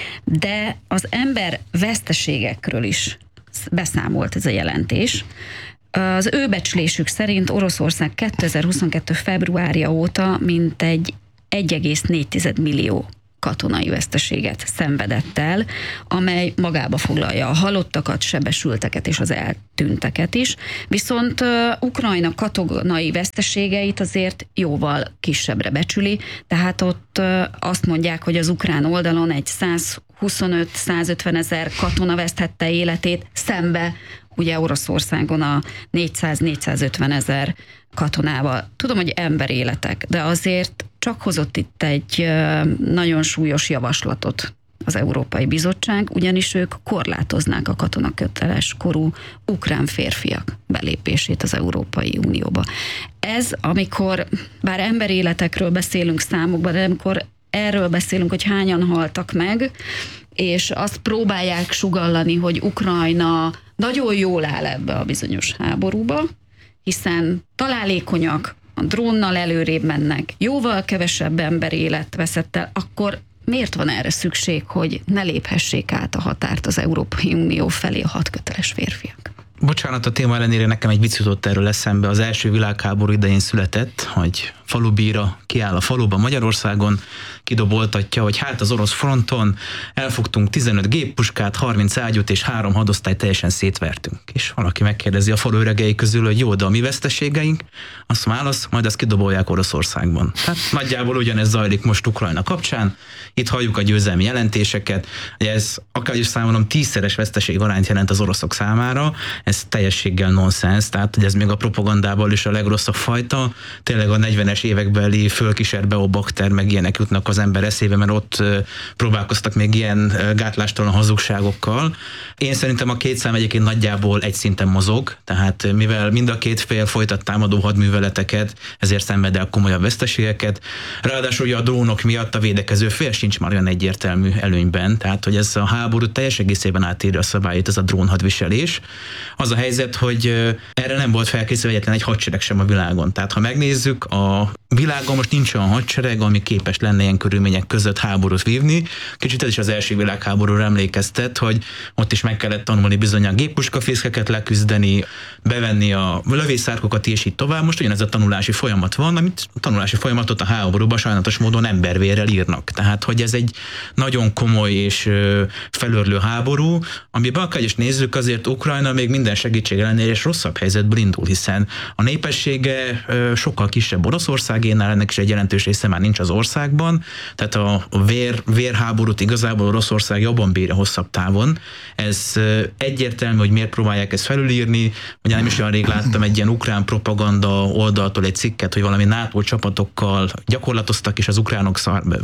De az ember veszteségekről is beszámolt ez a jelentés. Az ő becslésük szerint Oroszország 2022. februárja óta mintegy 1,4 millió katonai veszteséget szenvedett el, amely magába foglalja a halottakat, sebesülteket és az eltűnteket is. Viszont Ukrajna katonai veszteségeit azért jóval kisebbre becsüli, tehát ott azt mondják, hogy az ukrán oldalon egy 125-150 ezer katona veszthette életét, szembe ugye Oroszországon a 400-450 ezer katonával. Tudom, hogy emberéletek, de azért csak hozott itt egy nagyon súlyos javaslatot az Európai Bizottság, ugyanis ők korlátoznák a katonaköteles korú ukrán férfiak belépését az Európai Unióba. Ez, amikor bár emberéletekről beszélünk számokban, de amikor erről beszélünk, hogy hányan haltak meg, és azt próbálják sugallani, hogy Ukrajna nagyon jól áll ebbe a bizonyos háborúba, hiszen találékonyak, a drónnal előrébb mennek, jóval kevesebb emberélet veszett el, akkor miért van erre szükség, hogy ne léphessék át a határt az Európai Unió felé a hadköteles férfiak? Bocsánat, a téma ellenére nekem egy vicc jutott erről eszembe. Az első világháború idején született, hogy falubíra kiáll a faluba Magyarországon, kidoboltatja, hogy hát az orosz fronton elfogtunk 15 géppuskát, 30 ágyút és 3 hadosztályt teljesen szétvertünk. És valaki megkérdezi a falu öregei közül, hogy jó, de a mi veszteségeink? Azt válasz, majd azt kidobolják Oroszországban. Hát nagyjából ugyanez zajlik most Ukrajna kapcsán. Itt halljuk a győzelmi jelentéseket, hogy ez akár is számolom 10-szeres veszteség arányt jelent az oroszok számára. Ez teljességgel nonsens, tehát hogy ez még a propagandából is a legrosszabb fajta. Tényleg a 40-es évekbeli fölkísért Beobakter meg ilyenek jutnak az ember eszébe, mert ott próbálkoztak még ilyen gátlástalan hazugságokkal. Én szerintem a két szám egyébként nagyjából egy szinten mozog, tehát mivel mind a két fél folytat támadó hadműveleteket, ezért szenved el komolyabb veszteségeket. Ráadásul a drónok miatt a védekező fél sincs már olyan egyértelmű előnyben, tehát hogy ez a háború teljes egészében átírja a szabályt, ez a drónhadviselés. Az a helyzet, hogy erre nem volt felkészülve egyetlen egy hadsereg sem a világon. Tehát ha megnézzük, a világon most nincs olyan hadsereg, ami képes lenne ilyen körülmények között háborút vívni. Kicsit ez is az első világháborúra emlékeztet, hogy ott is meg kellett tanulni bizony a géppuskafészkeket leküzdeni, bevenni a lövészárkokat és így tovább. Most ugyanez a tanulási folyamat van, amit a tanulási folyamatot a háborúban sajnálatos módon embervérrel írnak. Tehát, hogy ez egy nagyon komoly és felőrlő háború, amiben akár is nézzük, azért Ukrajna még minden segítség ellenére és rosszabb helyzetből indul, hiszen a népessége sokkal kisebb Oroszországénál, ennek is egy jelentős része már nincs az országban, tehát a vérháborút igazából Oroszország jobban bírja hosszabb távon. Ez egyértelmű, hogy miért próbálják ezt felülírni, hogy nem is olyan rég láttam egy ilyen ukrán propaganda oldaltól egy cikket, hogy valami NATO csapatokkal gyakorlatoztak, és az ukránok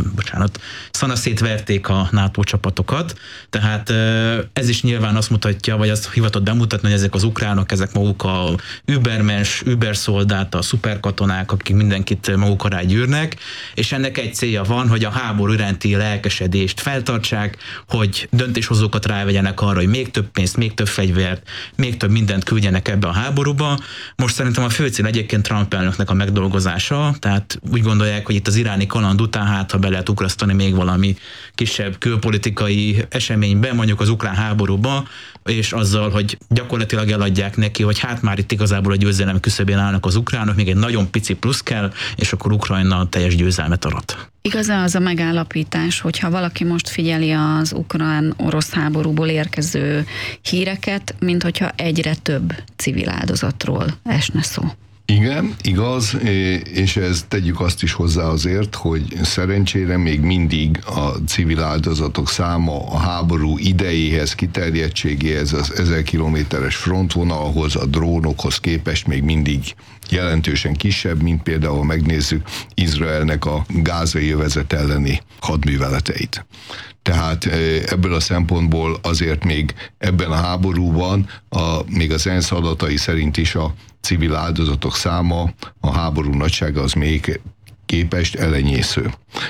szanaszétverték a NATO csapatokat, tehát ez is nyilván azt mutatja, vagy azt hivatott bemutatni, hogy ezek az ukránok, ezek maguk a übermens, überszoldát, a szuperkatonák, akik mindenkit maguk alá gyűrnek, és ennek egy célja van, hogy a háború iránti lelkesedést feltartsák, hogy döntéshozókat rávegyenek arra, hogy még több pénzt, még több fegyvert, még több mindent küldjenek ebbe a háborúba. Most szerintem a fő cél egyébként Trump elnöknek a megdolgozása, tehát úgy gondolják, hogy itt az iráni kaland után hát, ha be lehet ugrasztani még valami kisebb külpolitikai eseménybe, mondjuk az ukrán háborúba, és azzal, hogy gyakorlatilag eladják neki, hogy hát már itt igazából a győzelem küszöbén állnak az ukránok, még egy nagyon pici plusz kell, és akkor Ukrajna teljes győzelmet arat. Igaz-e az a megállapítás, hogyha valaki most figyeli az ukrán-orosz háborúból érkező híreket, mint hogyha egyre több civil áldozatról esne szó? Igen, igaz, és ezt tegyük azt is hozzá azért, hogy szerencsére még mindig a civil áldozatok száma a háború idejéhez, kiterjedtségéhez, az 1000 kilométeres frontvonalhoz, a drónokhoz képest még mindig jelentősen kisebb, mint például megnézzük Izraelnek a gázai övezet elleni hadműveleteit. Tehát ebből a szempontból azért még ebben a háborúban, még az ENSZ adatai szerint is a civil áldozatok száma, a háború nagysága az még képest elenyésző.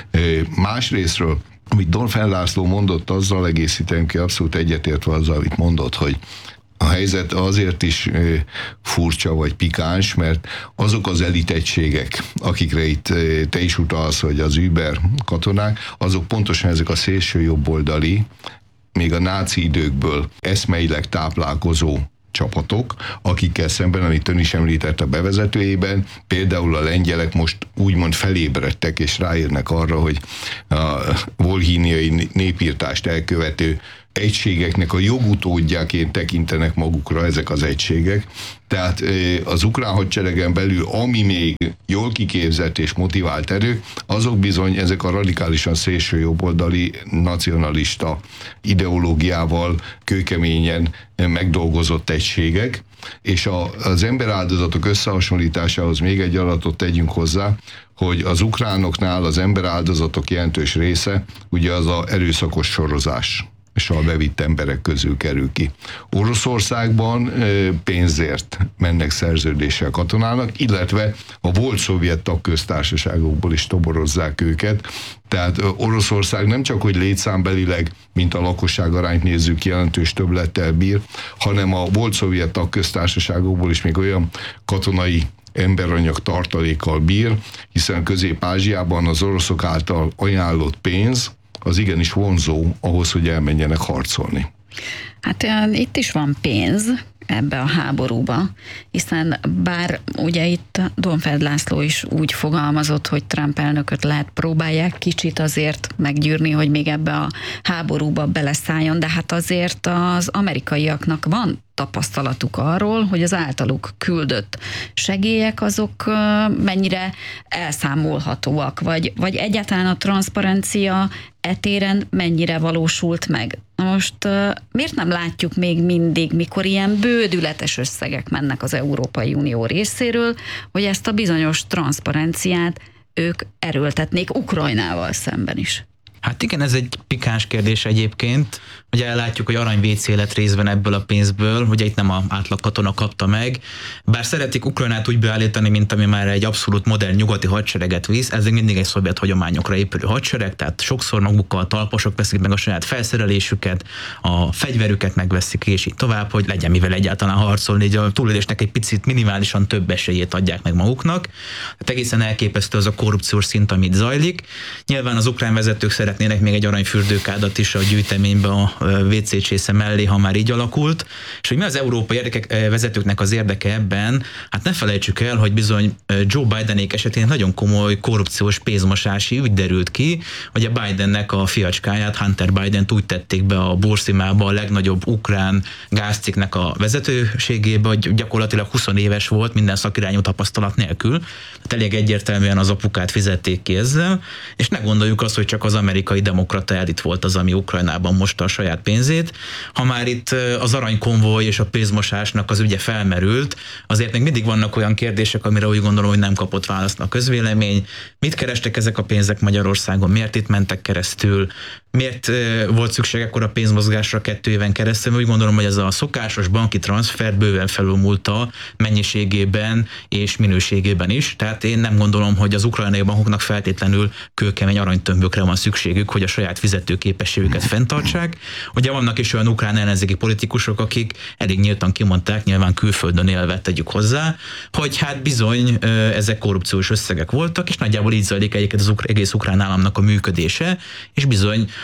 Másrésztről, amit Dornfeld László mondott, azzal egészítem ki, abszolút egyetértve azzal, amit mondott, hogy a helyzet azért is furcsa vagy pikáns, mert azok az elitegységek, akikre itt te is utalsz, hogy az Uber katonák, azok pontosan ezek a szélső jobboldali, még a náci időkből eszmeileg táplálkozó csapatok, akikkel szemben, amit ön is említett a bevezetőjében, például a lengyelek most úgymond felébredtek, és ráérnek arra, hogy a volhíniai népírtást elkövető egységeknek a jogutódjáként tekintenek magukra ezek az egységek. Tehát az ukrán hadseregen belül, ami még jól kiképzett és motivált erő, azok bizony ezek a radikálisan szélső jobboldali nacionalista ideológiával kőkeményen megdolgozott egységek, és az emberáldozatok összehasonlításához még egy adatot tegyünk hozzá, hogy az ukránoknál az emberáldozatok jelentős része ugye az az erőszakos sorozás és a bevitt emberek közül kerül ki. Oroszországban pénzért mennek szerződéssel katonának, illetve a volt szovjet tagköztársaságokból is toborozzák őket. Tehát Oroszország nem csak, hogy létszámbelileg, mint a lakosság arányt nézzük, jelentős többlettel bír, hanem a volt szovjet tagköztársaságokból is még olyan katonai emberanyag tartalékkal bír, hiszen Közép-Ázsiában az oroszok által ajánlott pénz az igenis vonzó ahhoz, hogy elmenjenek harcolni. Hát itt is van pénz ebbe a háborúba, hiszen bár ugye itt Dornfeld László is úgy fogalmazott, hogy Trump elnököt lehet próbálják kicsit azért meggyűrni, hogy még ebbe a háborúba beleszálljon, de hát azért az amerikaiaknak van tapasztalatuk arról, hogy az általuk küldött segélyek azok mennyire elszámolhatóak, vagy egyáltalán a transzparencia etéren mennyire valósult meg. Most miért nem látjuk még mindig, mikor ilyen bődületes összegek mennek az Európai Unió részéről, hogy ezt a bizonyos transzparenciát ők erőltetnék Ukrajnával szemben is? Hát igen, ez egy pikáns kérdés egyébként. Ugye látjuk, hogy arany WC lett részben ebből a pénzből, ugye itt nem az átlag katona kapta meg. Bár szeretik Ukrajnát úgy beállítani, mint ami már egy abszolút modern nyugati hadsereget visz, ez mindig egy szovjet hagyományokra épülő hadsereg, tehát sokszor magukkal talpasok veszik meg a saját felszerelésüket, a fegyverüket megveszik, és így tovább, hogy legyen mivel egyáltalán harcolni, így a túlélésnek egy picit minimálisan több esélyét adják meg maguknak. Hát egészen elképesztő az a korrupciós szint, amit zajlik. Nyilván az ukrán vezetők szeretnének még egy aranyfürdőkádat is a gyűjteménybe a WC csésze mellé, ha már így alakult. És hogy mi az európai vezetőknek az érdeke ebben, hát ne felejtsük el, hogy bizony Joe Bidenék esetén nagyon komoly korrupciós pénzmosási ügy derült ki, hogy a Bidennek a fiacskáját, Hunter Bident úgy tették be a Burszimába, a legnagyobb ukrán gázcikknek a vezetőségébe, hogy gyakorlatilag 20 éves volt, minden szakirányú tapasztalat nélkül. Tehát elég egyértelműen az apukát fizették ki ezzel, és ne gondoljuk azt, hogy csak az amerikai demokrata elit volt az, ami Ukrajnában most a saját pénzét. Ha már itt az aranykonvoj és a pénzmosásnak az ügye felmerült, azért még mindig vannak olyan kérdések, amire úgy gondolom, hogy nem kapott választ a közvélemény. Mit kerestek ezek a pénzek Magyarországon? Miért itt mentek keresztül? Miért volt szükség ekkor a pénzmozgásra 2 éven keresztül? Úgy gondolom, hogy ez a szokásos banki transfer bőven felülmúlta mennyiségében és minőségében is. Tehát én nem gondolom, hogy az ukrajnai bankoknak feltétlenül kőkemény aranytömbökre van szükségük, hogy a saját fizetőképességüket fenntartsák. Ugye vannak is olyan ukrán ellenzéki politikusok, akik elég nyíltan kimondták, nyilván külföldön élve tegyük hozzá, hogy hát bizony ezek korrupciós összegek voltak, és nagyjából így zajlik egyébként az egész ukrán államnak a működése, és bizony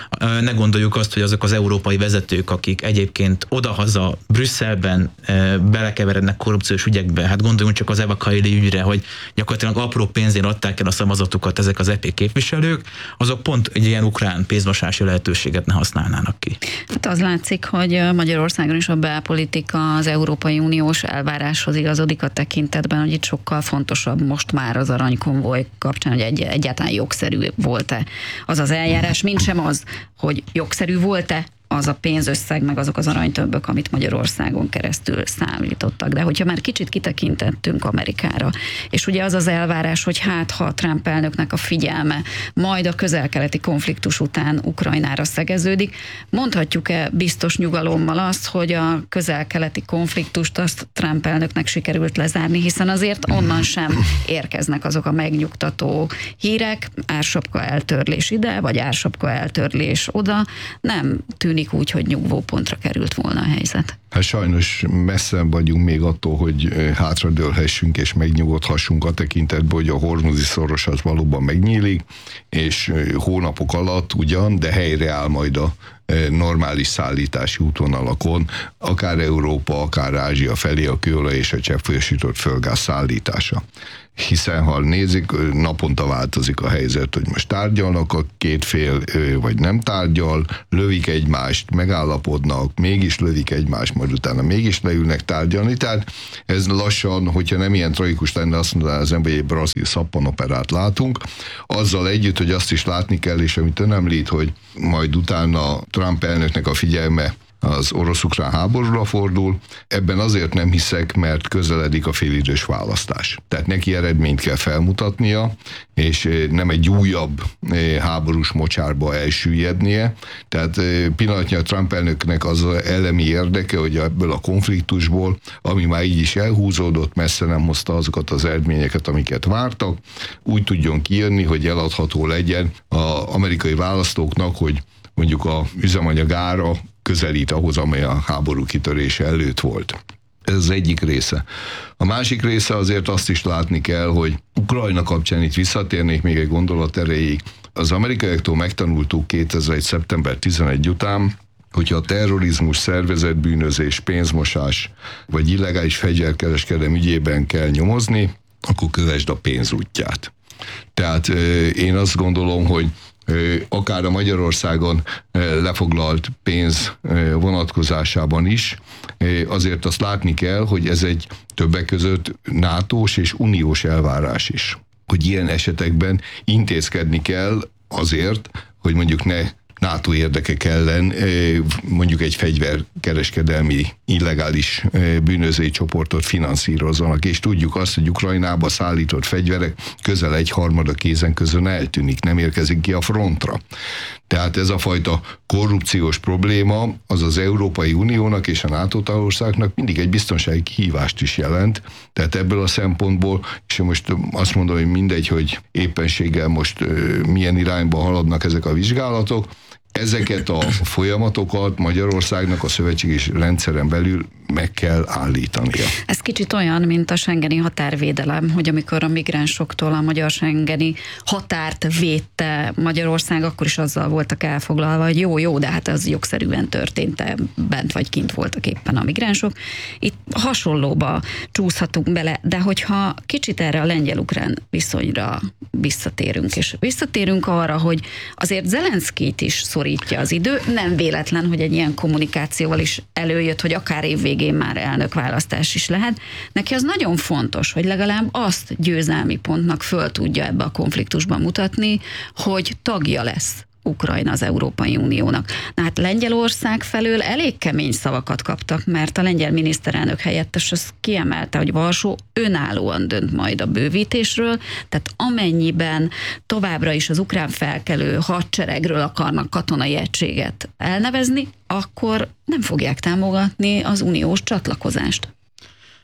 Ne gondoljuk azt, hogy azok az európai vezetők, akik egyébként odahaza Brüsszelben belekeverednek korrupciós ügyekbe, hát gondoljunk csak az Eva Kaili ügyre, hogy gyakorlatilag apró pénzén adták el a szavazatukat ezek az EP képviselők, azok pont egy ilyen ukrán pénzmosási lehetőséget ne használnának ki. Hát az látszik, hogy Magyarországon is a belpolitika az Európai Uniós elváráshoz igazodik a tekintetben, hogy itt sokkal fontosabb most már az aranykonvoj kapcsán, hogy egyáltalán jogszerű volt-e az az eljárás, mint sem az, hogy jogszerű volt-e az a pénzösszeg, meg azok az aranytömbök, amit Magyarországon keresztül számítottak. De hogyha már kicsit kitekintettünk Amerikára, és ugye az az elvárás, hogy hát ha Trump elnöknek a figyelme majd a közel-keleti konfliktus után Ukrajnára szegeződik, mondhatjuk-e biztos nyugalommal azt, hogy a közel-keleti konfliktust azt Trump elnöknek sikerült lezárni, hiszen azért onnan sem érkeznek azok a megnyugtató hírek, ársapka eltörlés ide, vagy ársapka eltörlés oda, nem tűnik úgy, hogy nyugvópontra került volna a helyzet. Hát sajnos messze vagyunk még attól, hogy hátradőlhessünk és megnyugodhassunk a tekintetben, hogy a hormuzi szoros az valóban megnyílik, és hónapok alatt ugyan, de helyreáll majd a normális szállítási útvonalakon, akár Európa, akár Ázsia felé a kőolaj és a cseppfolyósított földgáz szállítása. Hiszen ha nézik, naponta változik a helyzet, hogy most tárgyalnak a két fél, vagy nem tárgyal, lövik egymást, megállapodnak, mégis lövik egymást, majd utána mégis leülnek tárgyalni, tehát ez lassan, hogyha nem ilyen tragikus lenne, azt mondaná az ember, hogy egy brazil szappanoperát látunk, azzal együtt, hogy azt is látni kell, és amit ön említ, hogy majd utána Trump elnöknek a figyelme az orosz-ukrán háborúra fordul. Ebben azért nem hiszek, mert közeledik a félidős választás. Tehát neki eredményt kell felmutatnia, és nem egy újabb háborús mocsárba elsüllyednie. Tehát pillanatnyilag Trump elnöknek az elemi érdeke, hogy ebből a konfliktusból, ami már így is elhúzódott, messze nem hozta azokat az eredményeket, amiket vártak, úgy tudjon kijönni, hogy eladható legyen az amerikai választóknak, hogy mondjuk a üzemanyag ára közelít ahhoz, amely a háború kitörése előtt volt. Ez az egyik része. A másik része azért azt is látni kell, hogy Ukrajna kapcsán itt visszatérnék még egy gondolat erejéig. Az amerikaiaktól megtanultuk 2001. szeptember 11 után, hogyha a terrorizmus, szervezetbűnözés, pénzmosás vagy illegális fegyverkereskedelem ügyében kell nyomozni, akkor kövesd a pénz útját. Tehát én azt gondolom, hogy akár a Magyarországon lefoglalt pénz vonatkozásában is, azért azt látni kell, hogy ez egy többek között NATO-s és uniós elvárás is. Hogy ilyen esetekben intézkedni kell azért, hogy mondjuk ne NATO érdekek ellen mondjuk egy fegyverkereskedelmi illegális bűnözői csoportot finanszírozzanak, és tudjuk azt, hogy Ukrajnába szállított fegyverek közel 1/3 kézen közön eltűnik, nem érkezik ki a frontra. Tehát ez a fajta korrupciós probléma az az Európai Uniónak és a NATO tagországnak mindig egy biztonsági kihívást is jelent. Tehát ebből a szempontból, és most azt mondom, hogy mindegy, hogy éppenséggel most milyen irányba haladnak ezek a vizsgálatok, ezeket a folyamatokat Magyarországnak a szövetségi rendszeren belül meg kell állítania. Ez kicsit olyan, mint a schengeni határvédelem, hogy amikor a migránsoktól a magyar schengeni határt védte Magyarország, akkor is azzal voltak elfoglalva, hogy jó, de hát az jogszerűen történt, bent vagy kint voltak éppen a migránsok. Itt hasonlóba csúszhatunk bele, de hogyha kicsit erre a lengyel-ukrán viszonyra visszatérünk, és visszatérünk arra, hogy azért Zelenszkijt is szorítja az idő, nem véletlen, hogy egy ilyen kommunikációval is előjött, hogy akár évvégén már elnökválasztás is lehet. Neki az nagyon fontos, hogy legalább azt győzelmi pontnak föl tudja ebbe a konfliktusban mutatni, hogy tagja lesz Ukrajna az Európai Uniónak. Na hát Lengyelország felől elég kemény szavakat kaptak, mert a lengyel miniszterelnök helyettes az kiemelte, hogy Varsó önállóan dönt majd a bővítésről, tehát amennyiben továbbra is az ukrán felkelő hadseregről akarnak katonai egységet elnevezni, akkor nem fogják támogatni az uniós csatlakozást.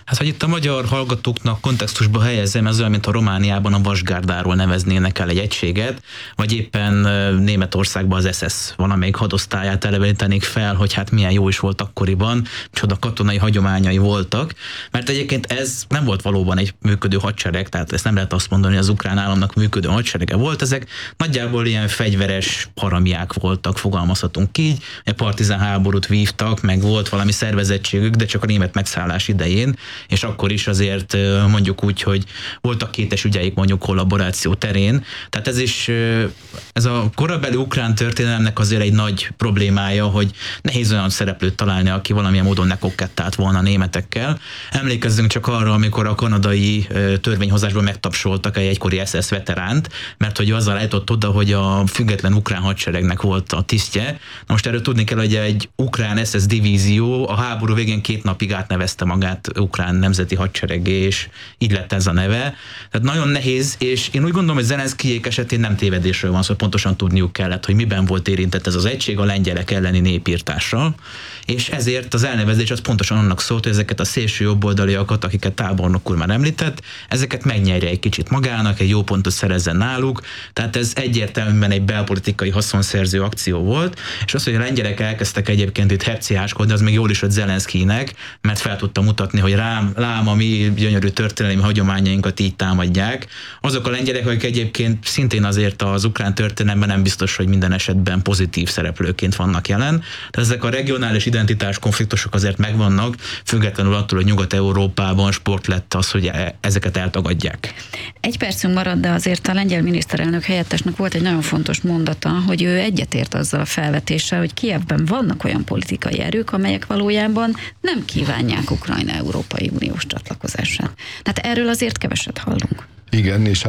Hát, hogy itt a magyar hallgatóknak kontextusba helyezzem, ez olyan, mint a Romániában a vasgárdáról neveznének el egy egységet, vagy éppen Németországban az SS valamelyik hadosztályát elevenítenék fel, hogy hát milyen jó is volt akkoriban, micsoda katonai hagyományai voltak, mert egyébként ez nem volt valóban egy működő hadsereg, tehát ezt nem lehet azt mondani, hogy az ukrán államnak működő hadserege volt, ezek nagyjából ilyen fegyveres haramiák voltak, fogalmazhatunk így, egy partizán háborút vívtak, meg volt valami szervezettségük, de csak a német megszállás idején, és akkor is azért mondjuk úgy, hogy voltak kétes ügyeik mondjuk kollaboráció terén. Tehát ez a korabeli ukrán történelemnek azért egy nagy problémája, hogy nehéz olyan szereplőt találni, aki valamilyen módon ne kokettált volna a németekkel. Emlékezzünk csak arra, amikor a kanadai törvényhozásban megtapsoltak egy egykori SS veteránt, mert hogy azzal eljutott oda, hogy a független ukrán hadseregnek volt a tisztje. Na most erről tudni kell, hogy egy ukrán SS divízió a háború végén 2 napig átnevezte magát ukrán nemzeti hadseregé, és így lett ez a neve. Tehát nagyon nehéz, és én úgy gondolom, hogy Zelenszkijék esetén nem tévedésről van szó, pontosan tudniuk kellett, hogy miben volt érintett ez az egység a lengyelek elleni népírtással, és ezért az elnevezés az pontosan annak szólt, hogy ezeket a szélső jobboldaliakat, akiket tábornok úr már említett, ezeket megnyerje egy kicsit magának, egy jó pontot szerezzen náluk, tehát ez egyértelműen egy belpolitikai haszonszerző akció volt, és az, hogy a lengyelek elkezdtek egyébként itt herciáskodni, az még jól is, hogy Zelenszkijnek, mert fel tudta mutatni, hogy lám a mi gyönyörű történelmi hagyományainkat így támadják. Azok a lengyelek, akik egyébként szintén azért az ukrán történelemben nem biztos, hogy minden esetben pozitív szereplőként vannak jelen. Tehát ezek a regionális identitás konfliktusok azért megvannak, függetlenül attól, hogy Nyugat-Európában sport lett az, hogy ezeket eltagadják. Egy percünk marad, de azért a lengyel miniszterelnök helyettesnek volt egy nagyon fontos mondata, hogy ő egyetért azzal a felvetéssel, hogy Kijevben vannak olyan politikai erők, amelyek valójában nem kívánják Ukrajna Európai Uniós csatlakozását. Tehát erről azért keveset hallunk. Igen, és